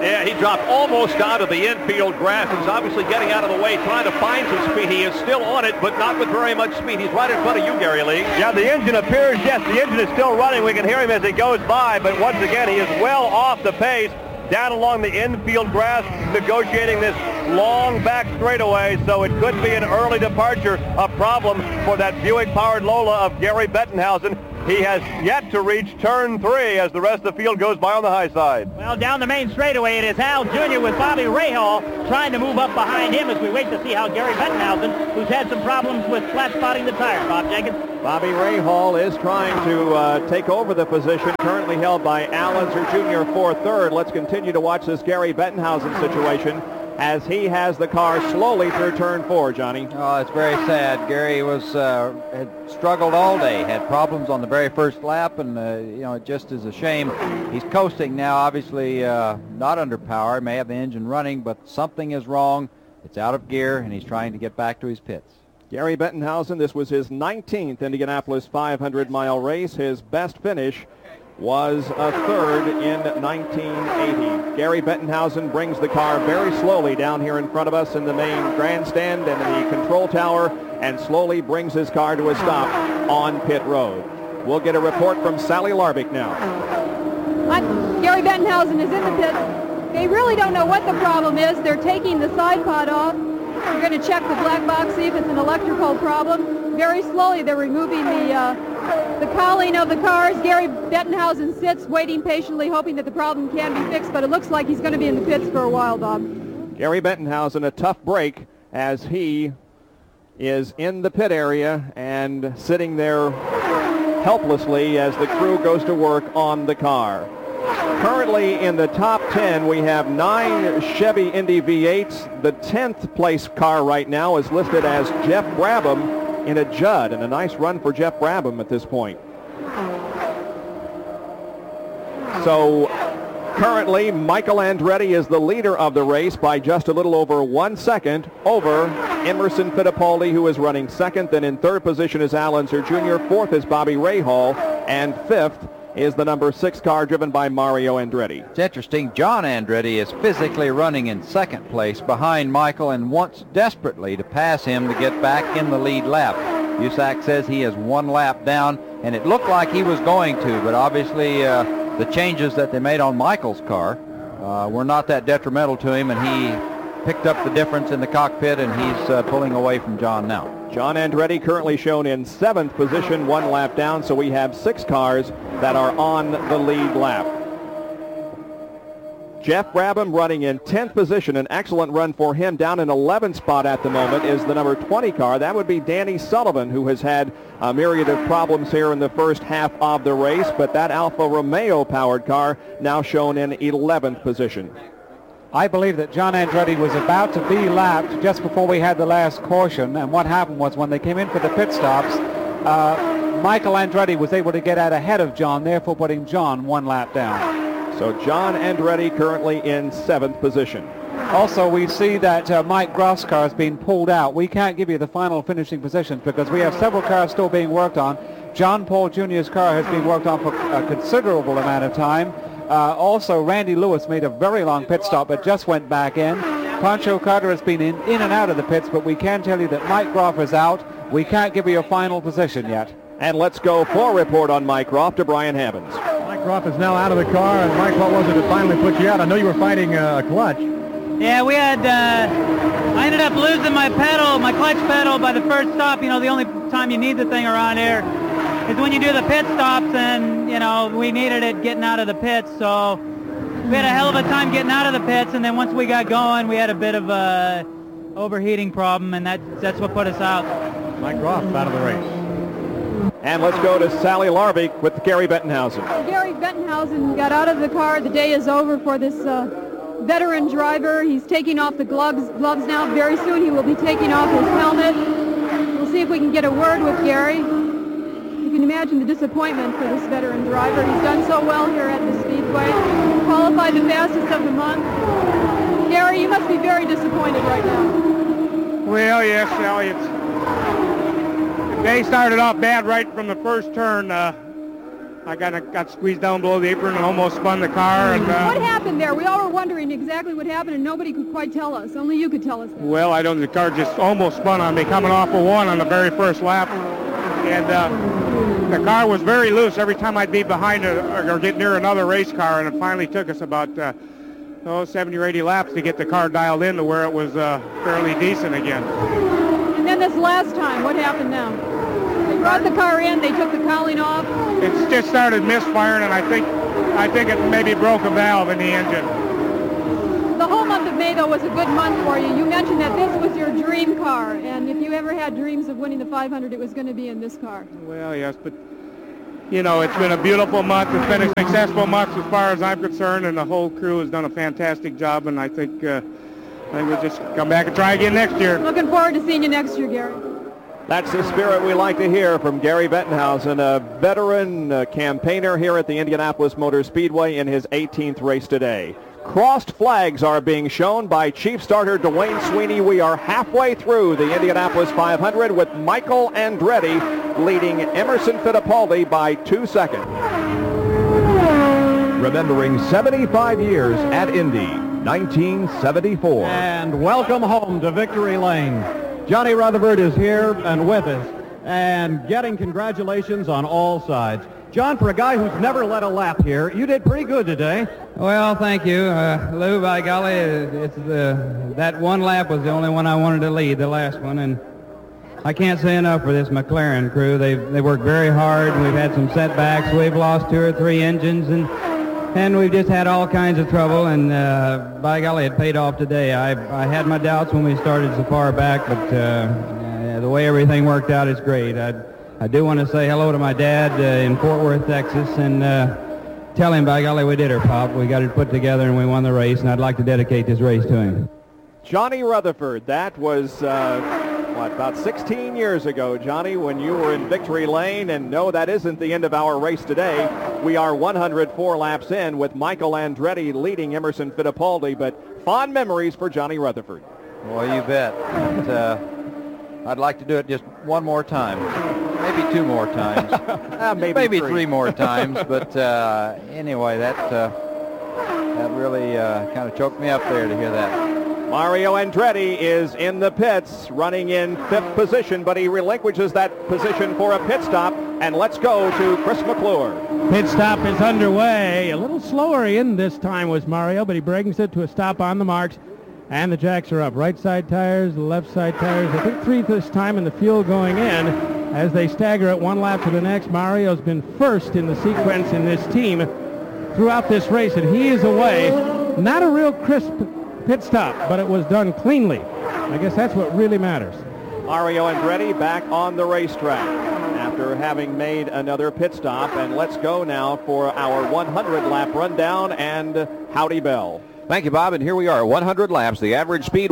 Yeah, he dropped almost out of the infield grass. He's obviously getting out of the way, trying to find some speed. He is still on it, but not with very much speed. He's right in front of you, Gary Lee. Yeah, the engine appears, yes, the engine is still running. We can hear him as he goes by, but once again, he is well off the pace down along the infield grass, negotiating this long back straightaway, so it could be an early departure, a problem for that Buick-powered Lola of Gary Bettenhausen. He has yet to reach turn 3 as the rest of the field goes by on the high side. Well, down the main straightaway, it is Al Jr. with Bobby Rahal trying to move up behind him as we wait to see how Gary Bettenhausen, who's had some problems with flat spotting the tires. Bob Jenkins. Bobby Rahal is trying to take over the position currently held by Al Unser Jr. for third. Let's continue to watch this Gary Bettenhausen situation as he has the car slowly through turn 4, Johnny. Oh, it's very sad. Gary had struggled all day, had problems on the very first lap, and it just is a shame. He's coasting now, obviously not under power, may have the engine running, but something is wrong. It's out of gear, and he's trying to get back to his pits. Gary Bettenhausen, this was his 19th Indianapolis 500-mile race. His best finish was a third in 1980. Gary Bettenhausen brings the car very slowly down here in front of us in the main grandstand and the control tower, and slowly brings his car to a stop on pit road. We'll get a report from Sally Larbick now. Gary Bettenhausen is in the pit. They really don't know what the problem is. They're taking the side pod off. They're going to check the black box, see if it's an electrical problem. Very slowly, they're removing the cowling of the cars. Gary Bettenhausen sits, waiting patiently, hoping that the problem can be fixed, but it looks like he's going to be in the pits for a while, Bob. Gary Bettenhausen, a tough break as he is in the pit area and sitting there helplessly as the crew goes to work on the car. Currently in the top 10, we have 9 Chevy Indy V8s. The 10th place car right now is listed as Jeff Brabham in a Judd, and a nice run for Jeff Brabham at this point. So currently, Michael Andretti is the leader of the race by just a little over 1 second over Emerson Fittipaldi, who is running second. Then in third position is Al Unser Jr., fourth is Bobby Rahal, and fifth is the number 6 car driven by Mario Andretti. It's interesting. John Andretti is physically running in second place behind Michael and wants desperately to pass him to get back in the lead lap. USAC says he is 1 lap down, and it looked like he was going to, but obviously the changes that they made on Michael's car were not that detrimental to him, and he picked up the difference in the cockpit, and he's pulling away from John now. John Andretti currently shown in 7th position, 1 lap down, so we have 6 cars that are on the lead lap. Jeff Brabham running in 10th position, an excellent run for him. Down in 11th spot at the moment is the number 20 car. That would be Danny Sullivan, who has had a myriad of problems here in the first half of the race, but that Alfa Romeo powered car now shown in 11th position. I believe that John Andretti was about to be lapped just before we had the last caution, and what happened was when they came in for the pit stops, Michael Andretti was able to get out ahead of John, therefore putting John 1 lap down. So John Andretti currently in 7th position. Also, we see that Mike Groff's car has been pulled out. We can't give you the final finishing positions because we have several cars still being worked on. John Paul Jr.'s car has been worked on for a considerable amount of time. Also, Randy Lewis made a very long pit stop but just went back in. Pancho Carter has been in and out of the pits, but we can tell you that Mike Groff is out. We can't give you a final position yet. And let's go for a report on Mike Groff to Brian Havens. Mike Groff is now out of the car, and Mike, what was it that finally put you out? I know you were fighting a clutch. Yeah, we had, I ended up losing my pedal, my clutch pedal by the first stop. You know, the only time you need the thing around here is when you do the pit stops, and, you know, we needed it getting out of the pits, so we had a hell of a time getting out of the pits, and then once we got going, we had a bit of a overheating problem, and that's what put us out. Mike Groff out of the race. And let's go to Sally Larbick with Gary Bettenhausen. Gary Bettenhausen got out of the car. The day is over for this veteran driver. He's taking off the gloves now. Very soon he will be taking off his helmet. We'll see if we can get a word with Gary. You can imagine the disappointment for this veteran driver. He's done so well here at the Speedway. Qualified the fastest of the month. Gary, you must be very disappointed right now. Well, yes, Sally. The day started off bad right from the first turn. I got squeezed down below the apron and almost spun the car. And what happened there? We all were wondering exactly what happened, and nobody could quite tell us. Only you could tell us that. Well, I don't. The car just almost spun on me coming off of one on the very first lap, and the car was very loose every time I'd be behind or get near another race car, and it finally took us about 70 or 80 laps to get the car dialed in to where it was fairly decent again. And then this last time, what happened now? They brought the car in, they took the cowling off. It just started misfiring, and I think it maybe broke a valve in the engine. The whole month of May, though, was a good month for you. You mentioned that this was your dream car, and if you ever had dreams of winning the 500, it was going to be in this car. Well, yes, but, you know, it's been a beautiful month. It's been a successful month as far as I'm concerned, and the whole crew has done a fantastic job, and I think we'll just come back and try again next year. Looking forward to seeing you next year, Gary. That's the spirit we like to hear from Gary Bettenhausen, a veteran campaigner here at the Indianapolis Motor Speedway in his 18th race today. Crossed flags are being shown by Chief Starter Dwayne Sweeney. We are halfway through the Indianapolis 500 with Michael Andretti leading Emerson Fittipaldi by 2 seconds. Remembering 75 years at Indy, 1974. And welcome home to Victory Lane. Johnny Rutherford is here and with us and getting congratulations on all sides. John, for a guy who's never led a lap here, you did pretty good today. Well, thank you. Lou, by golly, that one lap was the only one I wanted to lead, the last one, and I can't say enough for this McLaren crew. They worked very hard. We've had some setbacks. We've lost 2 or 3 engines, and we've just had all kinds of trouble, and by golly, it paid off today. I had my doubts when we started so far back, but the way everything worked out is great. I do want to say hello to my dad in Fort Worth, Texas, and tell him, by golly, we did her, Pop. We got it put together, and we won the race, and I'd like to dedicate this race to him. Johnny Rutherford, that was, about 16 years ago, Johnny, when you were in Victory Lane, and no, that isn't the end of our race today. We are 104 laps in with Michael Andretti leading Emerson Fittipaldi, but fond memories for Johnny Rutherford. Well, you bet. I'd like to do it just one more time. Maybe 2 more times. maybe 3 more times. But anyway, that really kind of choked me up there to hear that. Mario Andretti is in the pits, running in 5th position, but he relinquishes that position for a pit stop. And let's go to Chris McClure. Pit stop is underway. A little slower in this time was Mario, but he brings it to a stop on the marks. And the jacks are up. Right side tires, left side tires. I think 3 this time, and the fuel going in as they stagger at 1 lap to the next. Mario's been first in the sequence in this team throughout this race, and he is away. Not a real crisp pit stop, but it was done cleanly. I guess that's what really matters. Mario Andretti back on the racetrack after having made another pit stop. And let's go now for our 100-lap rundown and Howdy Bell. Thank you, Bob. And here we are, 100 laps. The average speed,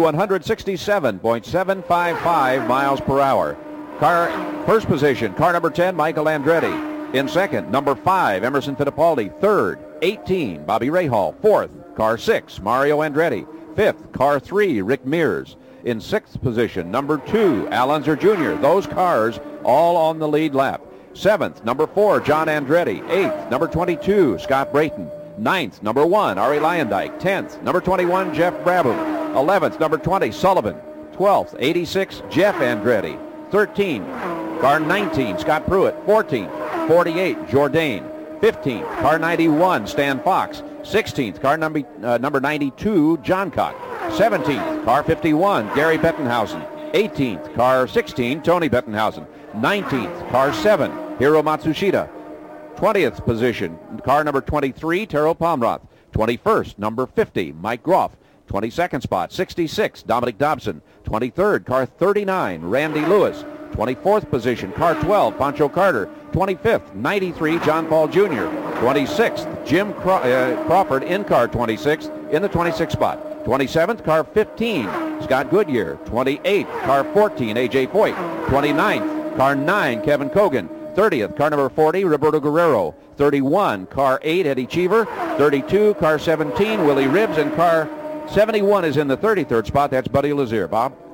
167.755 miles per hour. First position, car number 10, Michael Andretti. In second, number 5, Emerson Fittipaldi. Third, 18, Bobby Rahal. Fourth, car 6, Mario Andretti. Fifth, car 3, Rick Mears. In sixth position, number 2, Al Unser Jr. Those cars all on the lead lap. Seventh, number 4, John Andretti. Eighth, number 22, Scott Brayton. Ninth, number 1, Arie Luyendyk. 10th, number 21, Jeff Brabham. 11th, number 20, Sullivan. 12th, 86, Jeff Andretti. 13, car 19, Scott Pruitt. 14th, 48, Jourdain. 15th, car 91, Stan Fox. 16th, car number 92, John Cock. 17th, car 51, Gary Bettenhausen. 18th, car 16, Tony Bettenhausen. 19th, car 7, Hiro Matsushita. 20th position, car number 23, Taro Pomroth. 21st, number 50, Mike Groff. 22nd spot, 66, Dominic Dobson. 23rd, car 39, Randy Lewis. 24th position, car 12, Pancho Carter. 25th, 93, John Paul Jr. 26th, Jim Crawford in car 26 in the 26th spot. 27th, car 15, Scott Goodyear. 28th, car 14, A.J. Foyt. 29th, car 9, Kevin Cogan. 30th, car number 40, Roberto Guerrero. 31, car 8, Eddie Cheever. 32, car 17, Willie Ribbs. And car 71 is in the 33rd spot. That's Buddy Lazier. Bob?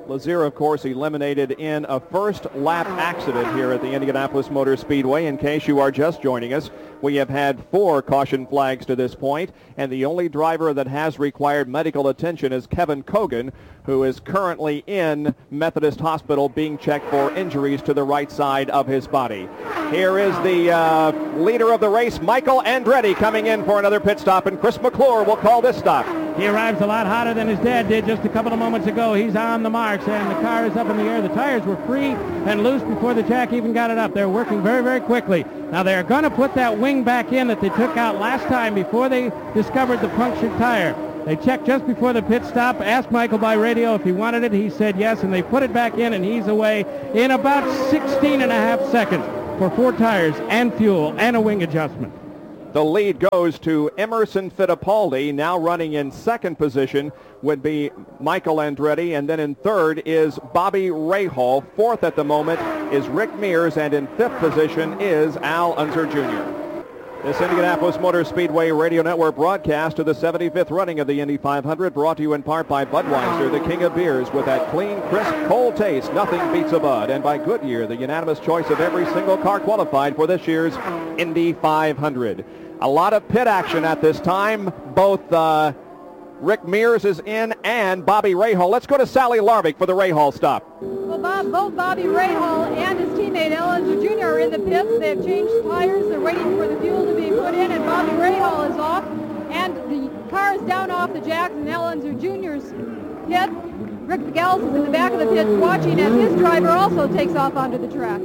Lazier, of course, eliminated in a first lap accident here at the Indianapolis Motor Speedway. In case you are just joining us, we have had 4 caution flags to this point, and the only driver that has required medical attention is Kevin Cogan, who is currently in Methodist Hospital being checked for injuries to the right side of his body. Here is the leader of the race, Michael Andretti, coming in for another pit stop, and Chris McClure will call this stop. He arrives a lot hotter than his dad did just a couple of moments ago. He's on the marks, and the car is up in the air. The tires were free and loose before the jack even got it up. They're working very, very quickly. Now they're going to put that wing back in that they took out last time before they discovered the punctured tire. They checked just before the pit stop, asked Michael by radio if he wanted it. He said yes, and they put it back in, and he's away in about 16 and a half seconds for 4 tires and fuel and a wing adjustment. The lead goes to Emerson Fittipaldi. Now running in second position would be Michael Andretti, and then in third is Bobby Rahal. Fourth at the moment is Rick Mears, and in fifth position is Al Unser Jr. This Indianapolis Motor Speedway Radio Network broadcast to the 75th running of the Indy 500, brought to you in part by Budweiser, the king of beers, with that clean, crisp, cold taste. Nothing beats a Bud. And by Goodyear, the unanimous choice of every single car qualified for this year's Indy 500. A lot of pit action at this time. Both Rick Mears is in and Bobby Rahal. Let's go to Sally Larvik for the Rahal stop. Well, both Bobby Rahal and his teammate Al Unser Jr. are in the pits. They have changed tires. They're waiting for the fuel to be put in, and Bobby Rahal is off. And the car is down off the jacks in Al Unser Jr.'s pit. Rick Gals is in the back of the pit watching as his driver also takes off onto the track.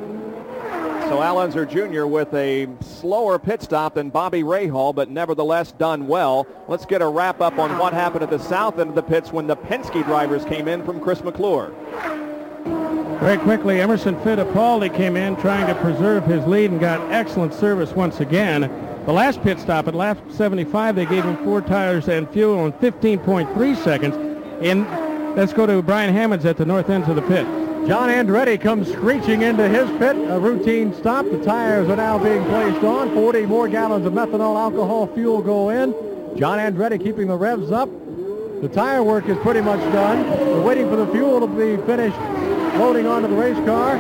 So Al Unser Jr. with a slower pit stop than Bobby Rahal, but nevertheless done well. Let's get a wrap up on what happened at the south end of the pits when the Penske drivers came in from Chris McClure. Very quickly, Emerson Fittipaldi came in trying to preserve his lead and got excellent service once again. The last pit stop at lap 75, they gave him 4 tires and fuel in 15.3 seconds. Let's go to Brian Hammonds at the north ends of the pit. John Andretti comes screeching into his pit, a routine stop. The tires are now being placed on. 40 more gallons of methanol alcohol fuel go in. John Andretti keeping the revs up. The tire work is pretty much done. We're waiting for the fuel to be finished loading onto the race car.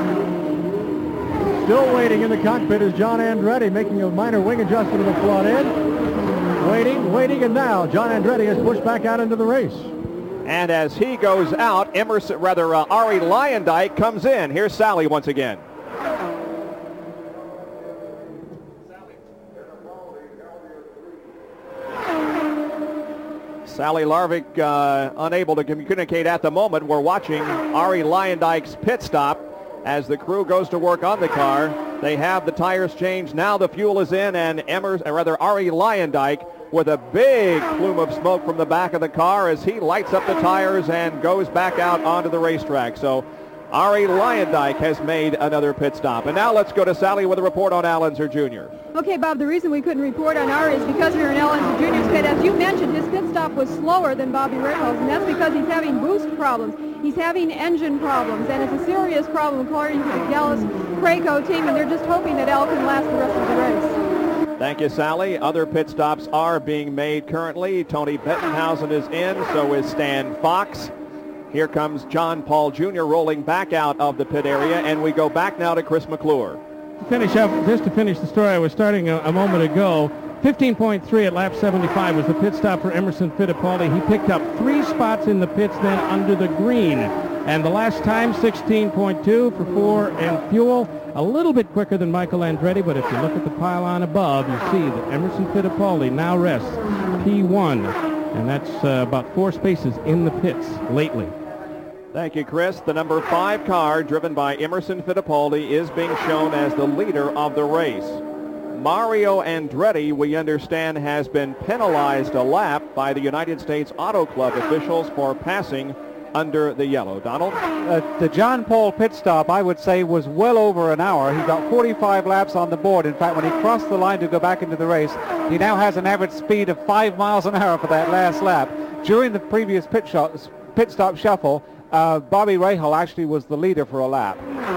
Still waiting in the cockpit is John Andretti making a minor wing adjustment of the front end. Waiting, and now John Andretti is pushed back out into the race. And as he goes out, Ari Luyendyk comes in. Here's Sally once again. Sally Larvik unable to communicate at the moment. We're watching Ari Luyendyk's pit stop as the crew goes to work on the car. They have the tires changed. Now the fuel is in, and Ari Luyendyk with a big plume of smoke from the back of the car as he lights up the tires and goes back out onto the racetrack. So Ari Luyendyk has made another pit stop. And now let's go to Sally with a report on Al Unser Jr. Okay, Bob, the reason we couldn't report on Ari is because we were in Al Unser Jr.'s pit. As you mentioned, his pit stop was slower than Bobby Rahal's, and that's because he's having boost problems. He's having engine problems, and it's a serious problem according to the Gallus Craco team, and they're just hoping that Al can last the rest of the race. Thank you, Sally. Other pit stops are being made currently. Tony Bettenhausen is in, so is Stan Fox. Here comes John Paul Jr. rolling back out of the pit area, and we go back now to Chris McClure. To finish the story I was starting a moment ago, 15.3 at lap 75 was the pit stop for Emerson Fittipaldi. He picked up 3 spots in the pits then under the green. And the last time, 16.2 for 4 and fuel. A little bit quicker than Michael Andretti, but if you look at the pylon above, you see that Emerson Fittipaldi now rests P1. And that's about 4 spaces in the pits lately. Thank you, Chris. The number 5 car, driven by Emerson Fittipaldi, is being shown as the leader of the race. Mario Andretti, we understand, has been penalized a lap by the United States Auto Club officials for passing under the yellow. Donald? The John Paul pit stop, I would say, was well over an hour. He got 45 laps on the board. In fact, when he crossed the line to go back into the race, he now has an average speed of 5 miles an hour for that last lap. During the previous pit stop shuffle, Bobby Rahal actually was the leader for a lap.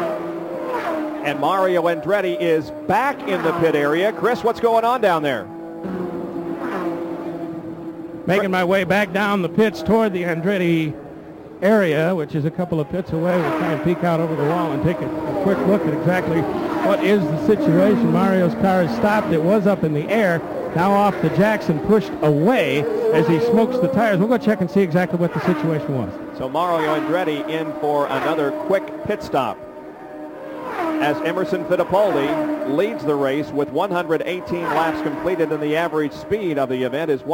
And Mario Andretti is back in the pit area. Chris, what's going on down there? Making my way back down the pits toward the Andretti area, which is a couple of pits away. We'll try and peek out over the wall and take a quick look at exactly what is the situation. Mario's car is stopped. It was up in the air, now off the jacks and pushed away as he smokes the tires. We'll go check and see exactly what the situation was. So Mario Andretti in for another quick pit stop, as Emerson Fittipaldi leads the race with 118 laps completed, and the average speed of the event is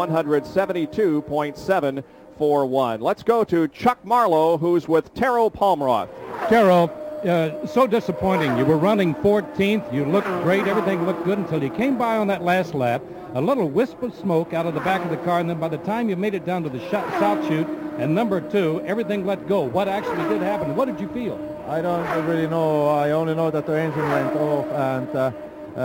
172.741. Let's go to Chuck Marlowe, who's with Taro Palmroth. Taro, so disappointing. You were running 14th. You looked great. Everything looked good until you came by on that last lap. A little wisp of smoke out of the back of the car, and then by the time you made it down to the south chute and number 2, everything let go. What actually did happen? What did you feel? I don't really know. I only know that the engine went off and the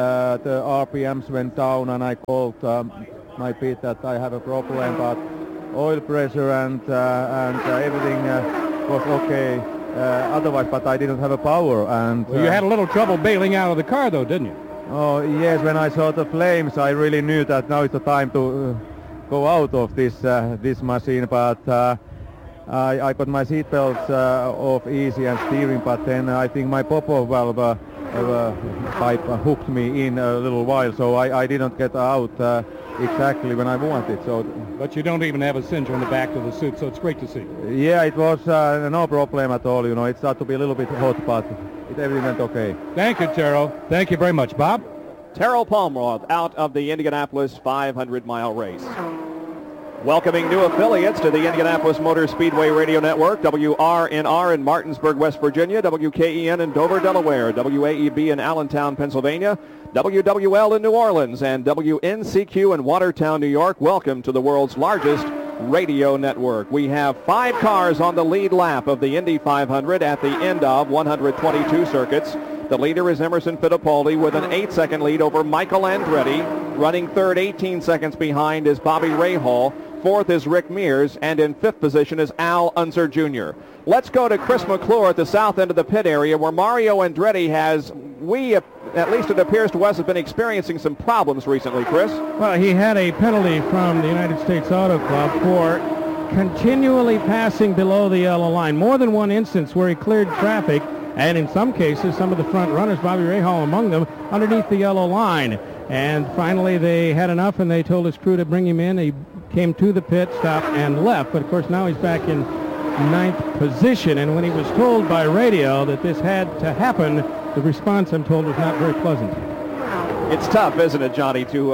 RPMs went down, and I called my pit that I have a problem, but oil pressure and everything was okay. Otherwise, but I didn't have a power. And well, you had a little trouble bailing out of the car, though, didn't you? Oh yes, when I saw the flames, I really knew that now is the time to go out of this machine. But I got my seatbelts off easy and steering, but then I think my pop-off valve pipe hooked me in a little while, so I didn't get out exactly when I wanted. So, but you don't even have a singe on the back of the suit, so it's great to see. Yeah, it was no problem at all. You know, it started to be a little bit hot, but everything went okay. Thank you, Taro. Thank you very much, Bob. Taro Palmroth out of the Indianapolis 500-mile race. Welcoming new affiliates to the Indianapolis Motor Speedway Radio Network: WRNR in Martinsburg, West Virginia, WKEN in Dover, Delaware, WAEB in Allentown, Pennsylvania, WWL in New Orleans, and WNCQ in Watertown, New York. Welcome to the world's largest radio network. We have 5 cars on the lead lap of the Indy 500 at the end of 122 circuits. The leader is Emerson Fittipaldi with an 8-second lead over Michael Andretti. Running third, 18 seconds behind, is Bobby Rahal. Fourth is Rick Mears, and in 5th position is Al Unser Jr. Let's go to Chris McClure at the south end of the pit area, where Mario Andretti has, at least it appears to us, has been experiencing some problems recently, Chris. Well, he had a penalty from the United States Auto Club for continually passing below the yellow line. More than one instance where he cleared traffic, and in some cases, some of the front runners, Bobby Rahal among them, underneath the yellow line. And finally, they had enough, and they told his crew to bring him in. He came to the pit stop and left, but of course now he's back in 9th position, and when he was told by radio that this had to happen, the response, I'm told, was not very pleasant. It's tough, isn't it, Johnny, to...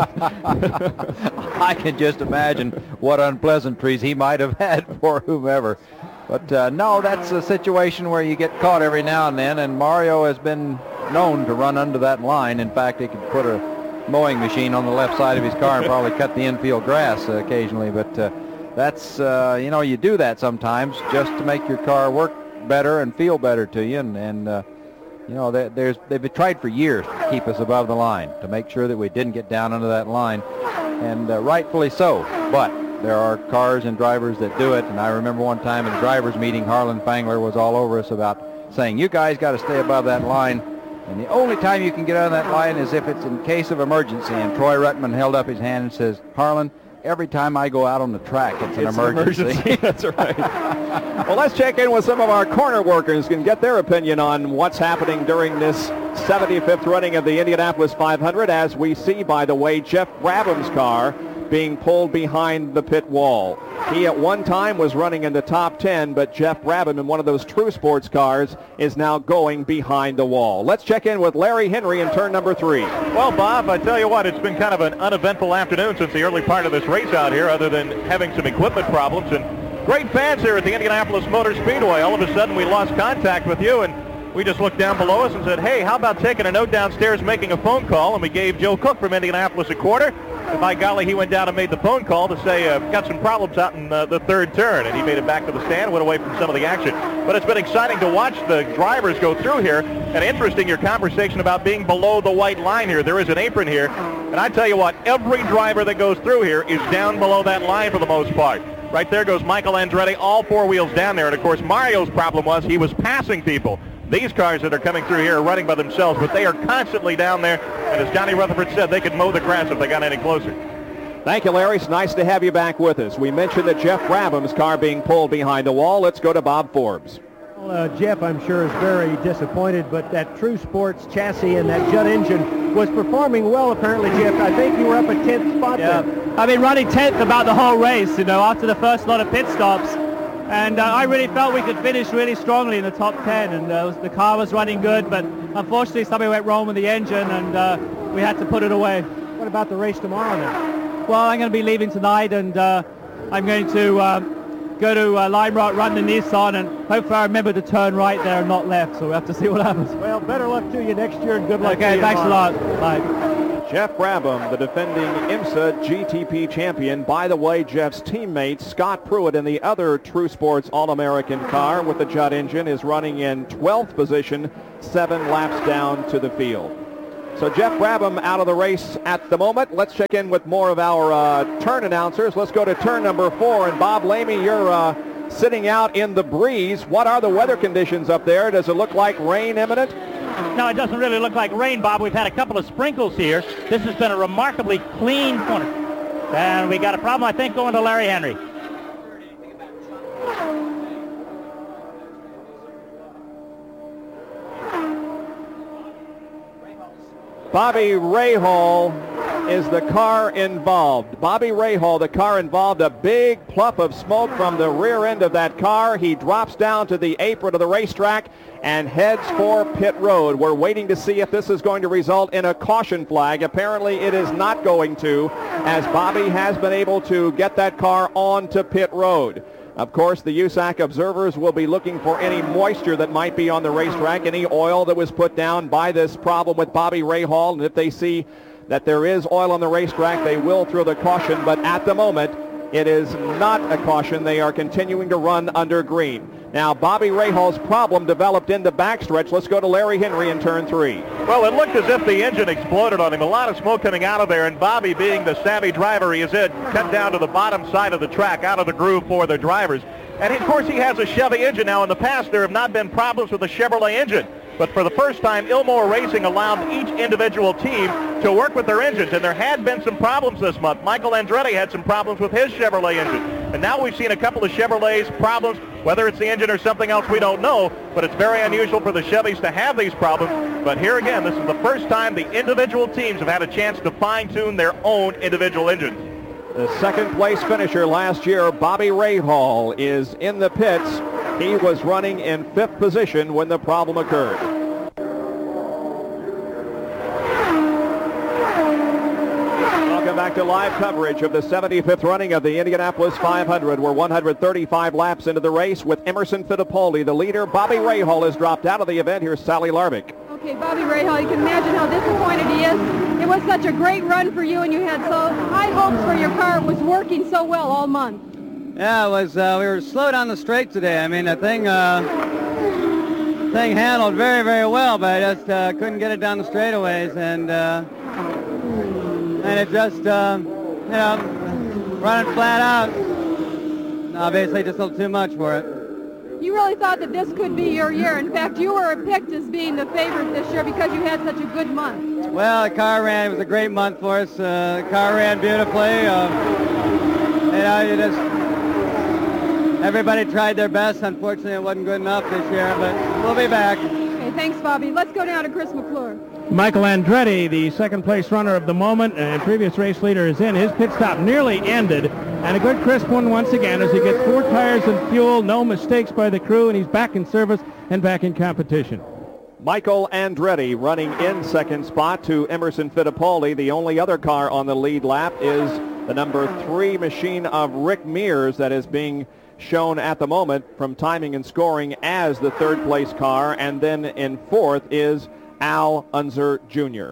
I can just imagine what unpleasantries he might have had for whomever. But no, that's a situation where you get caught every now and then, and Mario has been known to run under that line. In fact, he could put a mowing machine on the left side of his car and probably cut the infield grass occasionally. But that's, you know, you do that sometimes just to make your car work better and feel better to you. And you know, they've tried for years to keep us above the line, to make sure that we didn't get down under that line, and rightfully so. But there are cars and drivers that do it, and I remember one time in a drivers' meeting, Harlan Fangler was all over us about saying, you guys got to stay above that line, and the only time you can get on that line is if it's in case of emergency. And Troy Ruttman held up his hand and says, Harlan, every time I go out on the track, it's an emergency. That's right. Well, let's check in with some of our corner workers and get their opinion on what's happening during this 75th running of the Indianapolis 500, as we see, by the way, Jeff Brabham's car being pulled behind the pit wall. He at one time was running in the top 10, but Jeff Brabham in one of those True Sports cars is now going behind the wall. Let's check in with Larry Henry in turn number 3. Well, Bob, I tell you what, it's been kind of an uneventful afternoon since the early part of this race out here, other than having some equipment problems. And great fans here at the Indianapolis Motor Speedway. All of a sudden we lost contact with you, and we just looked down below us and said, hey, how about taking a note downstairs, making a phone call? And we gave Joe Cook from Indianapolis a quarter. And by golly, he went down and made the phone call to say, got some problems out in the third turn. And he made it back to the stand, went away from some of the action. But it's been exciting to watch the drivers go through here. And interesting, your conversation about being below the white line here. There is an apron here. And I tell you what, every driver that goes through here is down below that line for the most part. Right there goes Michael Andretti, all 4 wheels down there. And, of course, Mario's problem was he was passing people. These cars that are coming through here are running by themselves, but they are constantly down there. And as Johnny Rutherford said, they could mow the grass if they got any closer. Thank you, Larry. It's nice to have you back with us. We mentioned that Jeff Brabham's car being pulled behind the wall. Let's go to Bob Forbes. Well, Jeff, I'm sure, is very disappointed, but that True Sports chassis and that Judd engine was performing well, apparently, Jeff. I think you were up at 10th spot there. I've been running 10th about the whole race, after the first lot of pit stops. And I really felt we could finish really strongly in the top 10. And the car was running good, but unfortunately something went wrong with the engine, and we had to put it away. What about the race tomorrow then? Well, I'm going to be leaving tonight, and I'm going to go to Lime Rock, run the Nissan, and hopefully I remember to turn right there and not left, so we'll have to see what happens. Well, better luck to you next year, and good luck to you. Okay, thanks a lot. Bye. Jeff Brabham, the defending IMSA GTP champion. By the way, Jeff's teammate, Scott Pruitt, in the other True Sports All-American car with the Judd engine, is running in 12th position, 7 laps down to the field. So Jeff Brabham out of the race at the moment. Let's check in with more of our turn announcers. Let's go to turn number 4. And Bob Lamy, you're sitting out in the breeze. What are the weather conditions up there? Does it look like rain imminent? No, it doesn't really look like rain, Bob. We've had a couple of sprinkles here. This has been a remarkably clean corner. And we got a problem, I think, going to Larry Henry. Bobby Rahal is the car involved. Bobby Rahal, the car involved, a big pluff of smoke from the rear end of that car. He drops down to the apron of the racetrack and heads for pit road. We're waiting to see if this is going to result in a caution flag. Apparently it is not going to, as Bobby has been able to get that car onto pit road. Of course, the USAC observers will be looking for any moisture that might be on the racetrack, any oil that was put down by this problem with Bobby Rahal. And if they see that there is oil on the racetrack, they will throw the caution. But at the moment, it is not a caution. They are continuing to run under green. Now, Bobby Rahal's problem developed in the backstretch. Let's go to Larry Henry in turn 3. Well, it looked as if the engine exploded on him. A lot of smoke coming out of there, and Bobby, being the savvy driver he is, cut down to the bottom side of the track, out of the groove for the drivers. And, of course, he has a Chevy engine. Now, in the past, there have not been problems with the Chevrolet engine. But for the first time, Ilmore Racing allowed each individual team to work with their engines. And there had been some problems this month. Michael Andretti had some problems with his Chevrolet engine. And now we've seen a couple of Chevrolets problems, whether it's the engine or something else, we don't know. But it's very unusual for the Chevys to have these problems. But here again, this is the first time the individual teams have had a chance to fine-tune their own individual engines. The second place finisher last year, Bobby Rahal, is in the pits. He was running in 5th position when the problem occurred. Welcome back to live coverage of the 75th running of the Indianapolis 500. We're 135 laps into the race with Emerson Fittipaldi, the leader. Bobby Rahal has dropped out of the event. Here's Sally Larbick. Okay, Bobby Rahal, you can imagine how disappointed he is. It was such a great run for you, and you had so high hopes for your car. It was working so well all month. Yeah, it was. We were slow down the straight today. I mean, the thing handled very, very well, but I just couldn't get it down the straightaways, and it just, running flat out. Obviously, just a little too much for it. You really thought that this could be your year. In fact, you were picked as being the favorite this year because you had such a good month. Well, the car ran. It was a great month for us. The car ran beautifully. Everybody tried their best. Unfortunately, it wasn't good enough this year, but we'll be back. Okay, thanks, Bobby. Let's go down to Chris McClure. Michael Andretti, the second place runner of the moment and previous race leader, is in. His pit stop nearly ended, and a good crisp one once again as he gets 4 tires and fuel, no mistakes by the crew, and he's back in service and back in competition. Michael Andretti running in second spot to Emerson Fittipaldi. The only other car on the lead lap is the number 3 machine of Rick Mears that is being shown at the moment from timing and scoring as the third place car, and then in 4th is Al Unser Jr.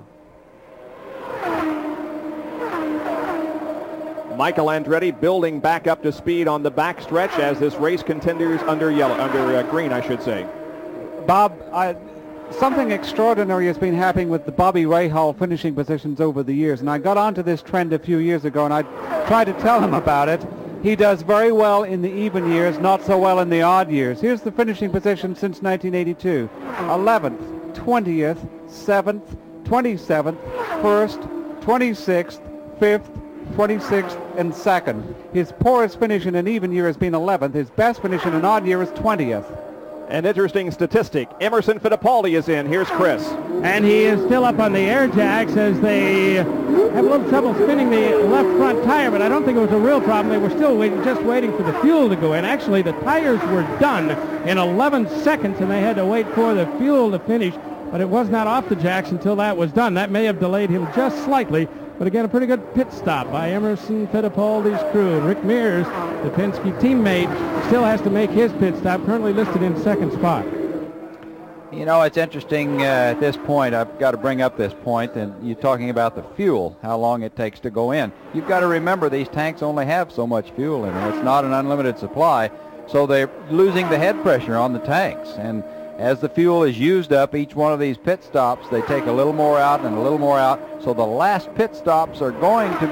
Michael Andretti building back up to speed on the backstretch as this race continues under green, I should say. Bob, something extraordinary has been happening with the Bobby Rahal finishing positions over the years, and I got onto this trend a few years ago, and I tried to tell him about it. He does very well in the even years, not so well in the odd years. Here's the finishing position since 1982. 11th, 20th, 7th, 27th, 1st, 26th, 5th, 26th and 2nd. His poorest finish in an even year has been 11th. His best finish in an odd year is 20th. An interesting statistic. Emerson Fittipaldi is in. Here's Chris. And he is still up on the air jacks as they have a little trouble spinning the left front tire, but I don't think it was a real problem. They were still just waiting for the fuel to go in. Actually, the tires were done in 11 seconds, and they had to wait for the fuel to finish, but it was not off the jacks until that was done. That may have delayed him just slightly, but again, a pretty good pit stop by Emerson Fittipaldi's crew. And Rick Mears, the Penske teammate, still has to make his pit stop, currently listed in second spot. You know, it's interesting at this point. I've got to bring up this point, and you're talking about the fuel, how long it takes to go in. You've got to remember these tanks only have so much fuel in them. It's not an unlimited supply, so they're losing the head pressure on the tanks. And as the fuel is used up, each one of these pit stops, they take a little more out and a little more out, so the last pit stops are going to